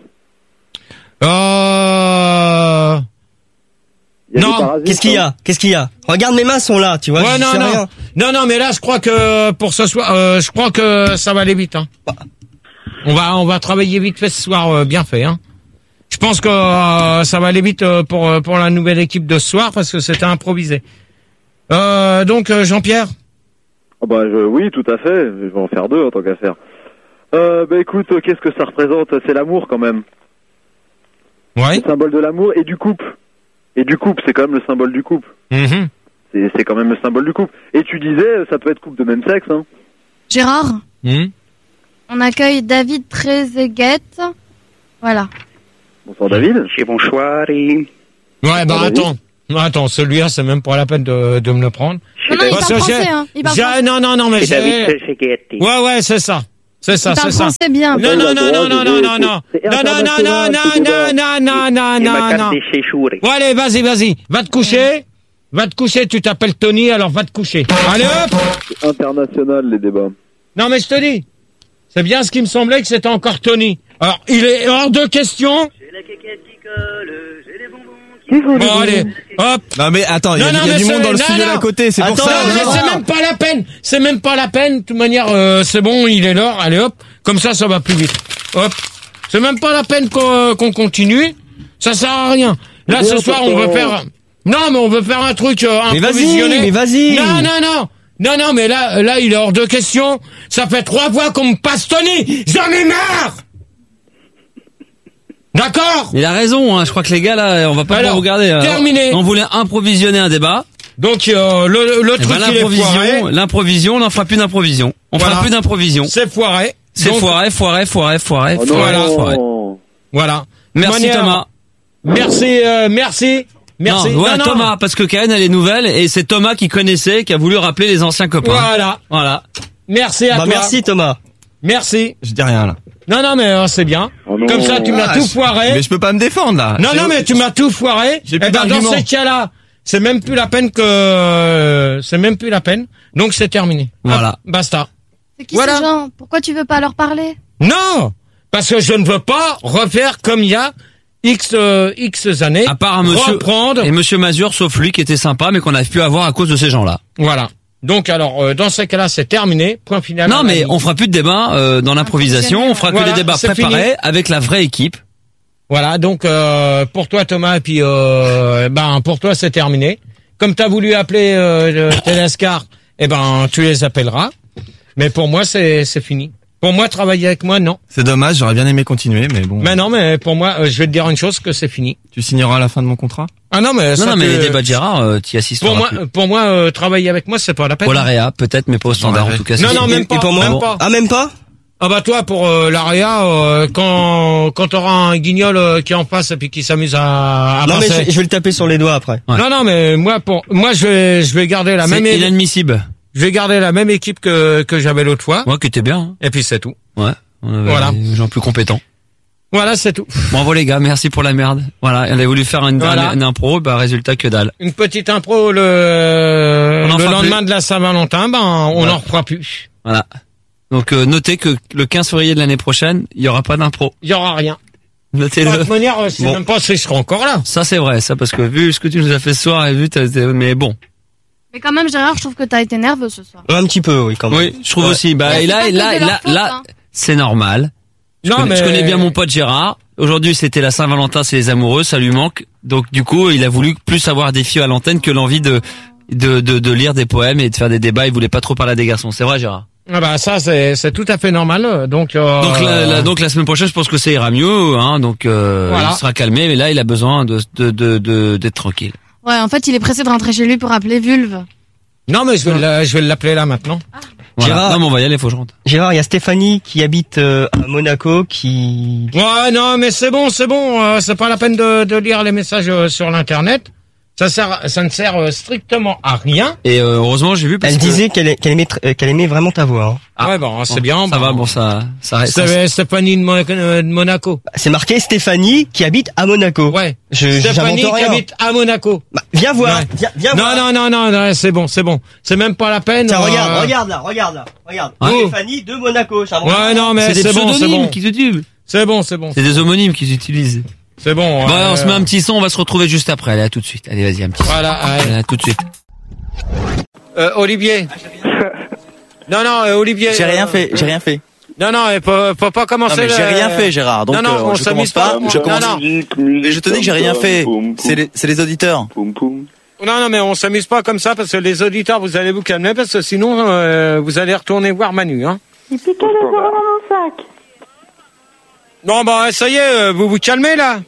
Euh... Il y a Non, des parasites, Qu'est-ce qu'il y hein. a Qu'est-ce qu'il y a Regarde, mes mains sont là, tu vois. Ouais, je non, sais non, rien. non, non, mais là, je crois que pour ce soir, euh, je crois que ça va aller vite. Hein. On va, on va travailler vite fait ce soir, euh, bien fait. Hein. Je pense que euh, ça va aller vite euh, pour pour la nouvelle équipe de ce soir parce que c'était improvisé. Euh, donc euh, Jean-Pierre. Oh bah je, oui, tout à fait. Je vais en faire deux en tant qu'à faire. Euh, bah écoute, euh, qu'est-ce que ça représente? C'est l'amour quand même. Ouais. Le symbole de l'amour et du couple. Et du couple, c'est quand même le symbole du couple. Mmh. C'est, c'est quand même le symbole du couple. Et tu disais, ça peut être couple de même sexe, hein. Gérard, Mmh. on accueille David Trezeguet. Voilà. Bonsoir David. C'est bonsoir et... Ouais, bah David. attends. Non, attends, celui-là, c'est même pas la peine de, de me le prendre. Non, non, il Parce parle que français, j'ai- hein. Il parle j'ai- français. Non, non, non, mais C'est David j'ai... Trezeguet. Ouais, ouais, c'est ça. C'est ça, Il c'est parle ça. français bien. Non, non, non, non, non, non, non, non. C'est Non, non, non, non, international, non, ce débat. non, non, non, Et ma non, carte non. de séjour. Bon, allez, vas-y, vas-y. Va te coucher. Va te coucher, tu t'appelles Tony, alors va te coucher. Allez, hop. C'est international, les débats. Non, mais je te dis. C'est bien ce qui me semblait que c'était encore Tony. Alors, il est hors de question. Bon, allez, hop. Non mais attends, il y a, Non, il y a non, du mais monde dans le c'est- studio non, d'à non. côté, c'est pour Attends, ça. mais non. c'est même pas la peine. C'est même pas la peine. De toute manière, euh, c'est bon, il est là. Allez, hop. Comme ça, ça va plus vite. Hop. C'est même pas la peine qu'on, qu'on continue. Ça sert à rien. Là, Mais ce soir, on veut pourtant- faire... Non, mais on veut faire un truc euh, Mais vas-y, improvisionné. mais vas-y. Non, non, non. Non, non, mais là, là, il est hors de question. Ça fait trois fois qu'on me passe Tony. J'en ai marre. D'accord? Il a raison, hein. Je crois que les gars, là, on va pas Alors, pouvoir regarder. euh, terminé. On voulait improvisionner un débat. Donc, euh, le, le Eh truc, ben, il est foiré. l'improvision, l'improvision, on n'en fera plus d'improvision. On Voilà. fera plus d'improvision. C'est foiré. C'est Donc, foiré, foiré, foiré, foiré, Oh non. foiré, foiré. Voilà. Merci Manière- Thomas. Merci, euh, merci. Merci. Non, ouais, Non, non. Thomas, parce que Karen, elle est nouvelle, et c'est Thomas qui connaissait, qui a voulu rappeler les anciens copains. Voilà. Voilà. Merci à Bah, toi. merci Thomas. Merci. Je dis rien là. Non, non, mais euh, c'est bien. Oh non. Comme ça, tu m'as Ah, tout je- foiré. Mais je peux pas me défendre là. Non, J'ai- non, mais tu m'as tout foiré. J'ai Eh plus ben, dans d'arguments. ces cas-là, c'est même plus la peine que, euh, c'est même plus la peine. Donc, c'est terminé. Voilà. Hop, basta. C'est qui Voilà. ces gens? Pourquoi tu veux pas leur parler? Non! Parce que je ne veux pas refaire comme il y a X, euh, X années. À part un monsieur, Reprendre. et monsieur Mazur, sauf lui, qui était sympa, mais qu'on n'arrive plus à voir à cause de ces gens-là. Voilà. Donc, alors, euh, dans ces cas-là, c'est terminé. Point final. Non, mais on fera plus de débat euh, dans l'improvisation. On fera que Voilà, les débats c'est préparés fini. avec la vraie équipe. Voilà, donc euh, pour toi Thomas et puis euh, ben pour toi c'est terminé. Comme t'as voulu appeler euh, Tedescar, eh ben tu les appelleras. Mais pour moi c'est c'est fini. Pour moi travailler avec moi non. C'est dommage, j'aurais bien aimé continuer, mais bon. Mais non, mais pour moi euh, je vais te dire une chose que c'est fini. Tu signeras à la fin de mon contrat? Ah non mais Non, ça non, mais te- les débats de Gérard, euh, t'y assisteras pour moi plus. pour moi euh, travailler avec moi c'est pas la peine. Pour l'A peut-être, mais pas au standard, en tout cas. Non c'est- non même Et- pas. et pour moi même bon. pas. Ah, même pas? Ah bah toi pour euh, l'Aria euh, quand quand t'auras un guignol euh, qui est en face et puis qui s'amuse à, à Non, mais passer. je, je vais le taper sur les doigts après. Ouais. Non non mais moi pour moi je vais je vais garder la C'est même inadmissible. je vais garder la même équipe que que j'avais l'autre fois Ouais, que t'es bien. hein. et puis c'est tout. Ouais. On avait Voilà. des gens plus compétents. Voilà, c'est tout. Bravo les gars, merci pour la merde. Voilà, elle a voulu faire une, Voilà. une impro, bah résultat que dalle. Une petite impro le, On en le fera lendemain plus. de la Saint-Valentin, ben on Voilà. n'en refera plus. Voilà. Donc euh, notez que le quinze février de l'année prochaine, il y aura pas d'impro. Il y aura rien. De Notez-le. toute manière, je sais Bon. même pas si je serai encore là. Ça c'est vrai, ça parce que vu ce que tu nous as fait ce soir et vu, t'as- t'as- mais bon. Mais quand même, Gérard, je trouve que t'as été nerveux ce soir. Un petit peu, oui, quand même. Oui, je trouve Ouais. aussi. Bah Mais et c'est là, pas et que là, de et leur là, faute, là, hein. c'est normal. Je, Non, connais, mais- je connais bien mon pote Gérard. Aujourd'hui, c'était la Saint-Valentin, c'est les amoureux, ça lui manque. Donc du coup, il a voulu plus avoir des filles à l'antenne que l'envie de, de de de lire des poèmes et de faire des débats. Il voulait pas trop parler des garçons. C'est vrai, Gérard. Ah bah ça c'est c'est tout à fait normal. Donc euh, Donc la, la- donc la semaine prochaine, je pense que ça ira mieux. Hein, donc euh, Voilà. il sera calmé. Mais là, il a besoin de de de de- d'être tranquille. Ouais, en fait, il est pressé de rentrer chez lui pour appeler Vulve. non mais je vais la- je vais l'appeler là maintenant. Voilà. Gérard- Non, mais on va y aller, faut que je rentre. Gérard, il y a Stéphanie qui habite euh, à Monaco qui... Ouais non mais c'est bon c'est bon euh, c'est pas la peine de de lire les messages euh, sur l'internet. Ça sert ça ne sert euh, strictement à rien. Et euh, heureusement, j'ai vu parce Elle que disait qu'elle qu'elle aimait, tr- euh, qu'elle aimait vraiment ta voix. Hein. Ah ouais bon c'est bien. ça bon. va, bon ça ça reste. C'est Stéphanie de Monaco. de Monaco. C'est marqué Stéphanie qui habite à Monaco. Ouais. Je Stéphanie j'invente qui rien. habite à Monaco. Bah, viens voir, Ouais. viens, viens Non, voir. non, non, non, non, c'est bon, c'est bon. C'est même pas la peine. Tiens, euh, regarde, regarde là, regarde là, regarde. Ouais. Stéphanie de Monaco, j'invente Ouais, rien. non, mais C'est des c'est bon, c'est pseudonymes bon. qu'ils utilisent. C'est bon, c'est bon. C'est des homonymes qu'ils utilisent. C'est bon. Bon, euh, on se met un petit son, on va se retrouver juste après. Allez, à tout de suite. Allez, vas-y, un petit son. Voilà, allez. Allez, à tout de suite. Euh, Olivier. Non, non, euh, Olivier. J'ai rien euh, fait, j'ai rien fait. Non, non, il faut, faut pas commencer. Non, mais j'ai le... rien fait, Gérard. Donc, non, non, euh, on je s'amuse commence pas. pas. Je commence. Non, non. Musique, musique, Mais je te dis que j'ai rien fait. poum, poum. C'est les, c'est les auditeurs. Poum, poum. Non, non, mais on s'amuse pas comme ça parce que les auditeurs, vous allez vous calmer parce que sinon, euh, vous allez retourner voir Manu, hein. Il piquait les euros dans mon sac. Non, bah, ça y est, euh, vous vous calmez, là.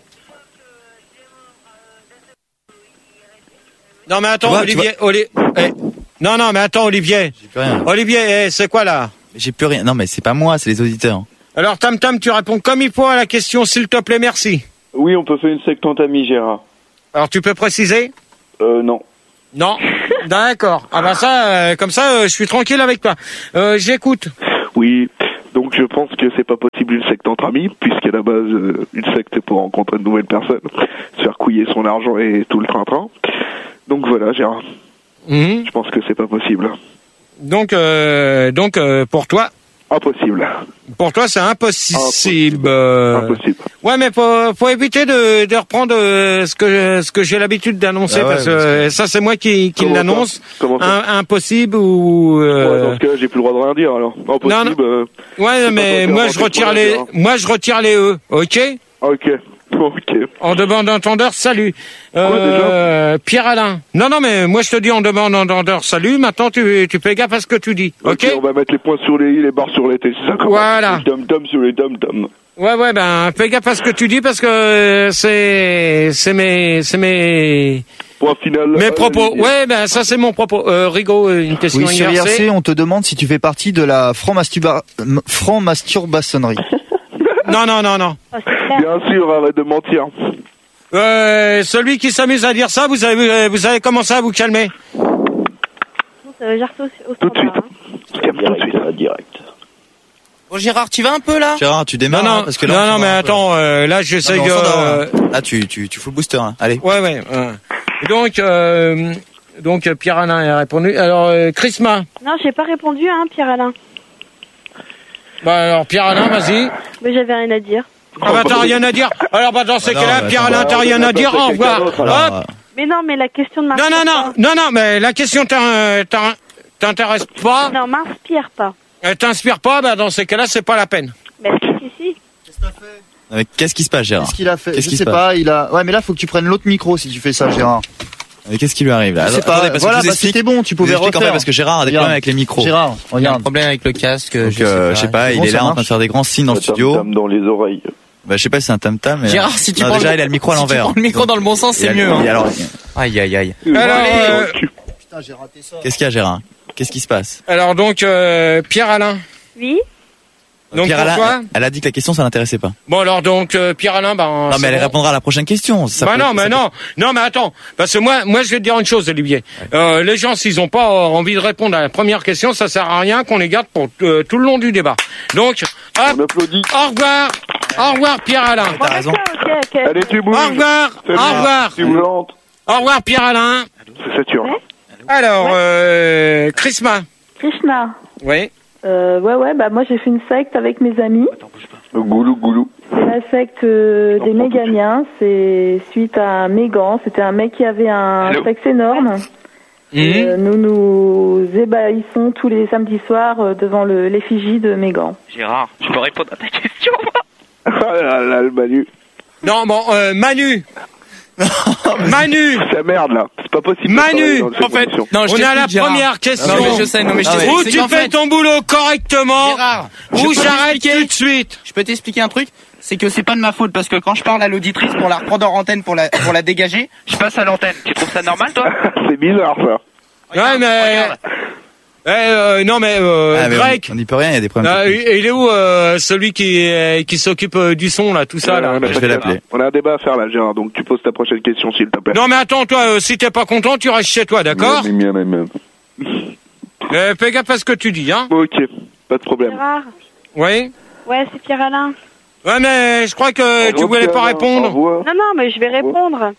Non, mais attends, Tu vois, Olivier, Oli- eh. Non, non, mais attends, Olivier. J'ai plus rien. Olivier, eh, c'est quoi, là? J'ai plus rien. Non, mais c'est pas moi, c'est les auditeurs. Alors, Tam Tam, tu réponds comme il faut à la question, s'il te plaît, merci. Oui, on peut faire une secte en ami, Gérard. Alors, tu peux préciser? Euh, non. Non. D'accord. Ah bah ça, euh, comme ça, euh, je suis tranquille avec toi. Euh, j'écoute. Oui, donc je pense que c'est pas possible une secte entre amis, puisqu'à la base, euh, une secte c'est pour rencontrer de nouvelles personnes, se faire couiller son argent et tout le train-train. Donc voilà, Gérard. Mhm. Je pense que c'est pas possible. Donc, euh, donc euh, pour toi, Impossible. pour toi, c'est impossible. Impossible. Euh, Impossible. Ouais, mais faut, faut éviter de, de reprendre euh, ce que ce que j'ai l'habitude d'annoncer Ah ouais, parce que parce que- euh, ça, c'est moi qui, qui Comment ça l'annonce. Comment ça Un- impossible ou. Ouais, Euh... dans ce cas-là, j'ai plus le droit de rien dire, alors. Impossible. Non, euh, Ouais, c'est mais pas toi qui moi as je inventé retire le les, problème, moi je retire les e, ok? Ok. Ok. En demande d'entendeur, salut. Euh, Pierre Alain. Non, non, mais moi je te dis en demande d'entendeur, salut. Maintenant tu, tu fais gaffe à ce que tu dis, ok? Ok, on va mettre les points sur les i, les barres sur les t, c'est ça? Comment Voilà. Les dom-dom sur les dom-dom. Ouais, ouais, ben fais gaffe à ce que tu dis parce que euh, c'est, c'est mes, c'est mes, Point final. mes euh, propos. Olivier. Ouais, ben ça c'est mon propos. Euh, Rigaud, une question Oui, sur I R C, inversée. on te demande si tu fais partie de la franc-masturba- m- franc-masturbationnerie. Non, non, non, non. Bien sûr, arrête de mentir. Euh, celui qui s'amuse à dire ça, vous avez, vous avez commencé à vous calmer. Euh, J'ai reçu au Tout de suite. standard. Calme tout de suite. Direct. Bon, Gérard, tu vas un peu là Gérard, tu Non, démarres non, hein, parce que là, non, tu non, vas mais un peu. attends, euh, là j'essaye Non, de. mais on s'endort, là. Là, tu, tu, tu fous le booster. Là. Allez. Ouais, ouais. ouais. Donc, euh, donc Pierre Alain a répondu. Alors, euh, Chrisma. Non, j'ai pas répondu, hein, Pierre-Alain. Bah alors Pierre Alain, vas-y. Mais j'avais rien à dire. Ah bah t'as rien à dire. Alors bah dans ces non, cas-là, bah, Pierre attends, Alain, t'as bah, rien on à va dire. passer Au revoir. quelqu'un d'autre, alors. Hop. Mais non, mais la question ne Non, m'inspire non, non, pas. non, non, mais la question t'in- t'in- t'intéresse pas. Non, m'inspire pas. Elle t'inspire pas. Bah dans ces cas-là, c'est pas la peine. Mais si, si, si. Non, mais qu'est-ce qui se passe, Gérard Qu'est-ce qu'il a fait Qu'est-ce Je qui sais se passe pas, il a. Ouais, mais là, faut que tu prennes l'autre micro si tu fais ça, Gérard. Mais qu'est-ce qui lui arrive là Je sais Attendez, pas. parce que Voilà, je vous bah, explique. c'était bon, tu Je vous pouvais explique en fait refaire. parce que Gérard a des Regarde. problèmes avec les micros. Gérard, Il y a un regarde. problème avec le casque. Donc, je, euh, je sais sais pas. pas, Bon, il est ça là en train de marche. faire des grands signes dans le Le studio. tam-tam dans les oreilles. Bah, je sais pas si c'est un tam-tam, mais. Gérard, si tu Non, prends déjà, le- il a le micro à si tu l'envers. prends le micro dans le bon sens, Il a- c'est mieux. il- Hein. alors, Aïe, aïe, aïe. Alors, euh, Putain, j'ai raté ça. qu'est-ce qu'il y a, Gérard Qu'est-ce qui se passe alors donc euh, Pierre Alain. Oui. Donc Pierre pourquoi Alain, elle a dit que la question, ça l'intéressait pas. Bon alors donc euh, Pierre Alain, bah. Non, c'est mais elle bon. répondra à la prochaine question. Ça bah peut- non, ça mais peut- non, non, mais attends, parce que moi, moi, je vais te dire une chose, Olivier. Euh, les gens, s'ils ont pas euh, envie de répondre à la première question, ça sert à rien qu'on les garde pour euh, tout le long du débat. Donc, hop, On applaudit. au revoir, au revoir, Pierre Alain. Bon, T'as raison. d'accord, ok, ok. Allez, tu bouges. Au revoir, Salut. au revoir, Tu boulantes. au revoir, Pierre Alain. C'est Saturne. Alors, euh, Chrisma. Krishna. Oui. Euh, ouais, ouais, bah moi j'ai fait une secte avec mes amis. Le goulou, goulou. C'est la secte euh, des Méganiens. C'est suite à Mégan. C'était un mec qui avait un Allô sexe énorme. Et, Mhm. euh, nous nous ébahissons tous les samedis soirs euh, devant le- l'effigie de Mégan. Gérard, je peux répondre à ta question. Ah là là, le Manu. Non, bon, euh, Manu. Manu. C'est merde là. C'est pas possible. de Manu, travailler dans ces en fait, conditions. Non, je on est à la t'explique, Gérard. première question. Non, mais je sais, non, mais je Ah ouais. t'explique. Où C'est tu qu'en fais fait, ton boulot correctement, Gérard, je ou peux j'arrête t'expliquer. tout de suite. Je peux t'expliquer un truc, c'est que c'est pas de ma faute parce que quand je parle à l'auditrice pour la reprendre en antenne pour la pour la dégager, je passe à l'antenne. Tu trouves ça normal toi? C'est bizarre ça. Ouais, mais. Regarde. Eh, euh, non, mais, euh, Ah, mais Greg. on- on n'y peut rien, il y a des problèmes. euh, techniques. il il est où euh, celui qui euh, qui s'occupe euh, du son là, tout ça là. Ouais, on a je pas vais de- l'appeler. On a un débat à faire là, Gérard. Donc tu poses ta prochaine question s'il te plaît. Non mais attends, toi, euh, si t'es pas content, tu restes chez toi, d'accord? Miam, miam, miam, miam. euh, Fais gaffe à ce que tu dis, hein. Ok, pas de problème. Gérard. Oui. Ouais, c'est Pierre Alain. Ouais, mais je crois que Au tu revoir, voulais pas Pierre, répondre. au revoir. Non, non, mais je vais répondre.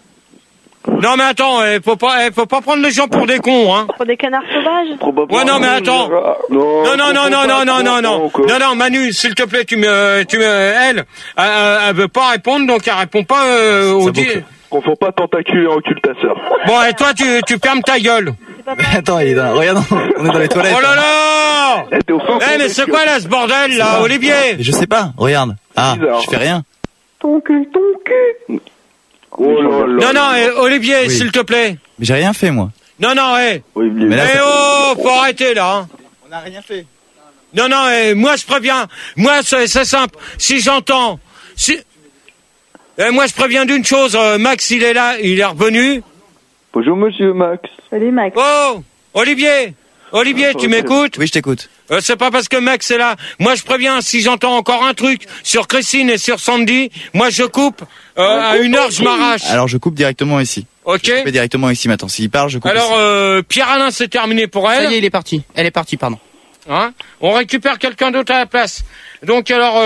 Non mais attends, eh, faut pas, eh, faut pas prendre les gens pour des cons, hein. Pour des canards sauvages. Probablement. Ouais, non, mais attends. Gérard. Non, Non, non, non, non, non, non, non, non, encore. non, non, Manu, s'il te plaît, tu me, tu me, elle, elle, elle veut pas répondre, donc elle répond pas euh, au Ça dit. vaut que- Confonds pas tentacule et occultateur. Bon, et toi, tu, tu fermes ta gueule. Attends, il est dans... regarde, on est dans les toilettes. Oh là là! Eh, mais c'est quoi là ce bordel là, Olivier? Mais je sais pas, regarde. Ah, je fais rien. Ton cul, ton cul. Oh là là. Non, non, eh, Olivier, Oui. s'il te plaît. Mais j'ai rien fait, moi. Non, non, eh. Mais là, Eh ça- oh, faut arrêter là. Hein. On n'a rien fait. Non, non, eh, moi je préviens. Moi, c'est c'est simple. Si j'entends... Si... Eh, moi je préviens d'une chose. euh, Max, il est là, il est revenu. Bonjour monsieur Max. Salut Max. Oh, Olivier. Olivier, tu m'écoutes? Oui, je t'écoute. Euh, c'est pas parce que Max est là. Moi, je préviens, si j'entends encore un truc sur Christine et sur Sandy, moi, je coupe. Euh, à une heure, je m'arrache. Alors, je coupe directement ici. Ok. Je coupe directement ici maintenant. S'il parle, je coupe Alors, ici. euh, Pierre-Alain, c'est terminé pour elle. Ça y est, il est parti. Elle est partie, pardon. Hein? On récupère quelqu'un d'autre à la place. Donc, alors... Euh,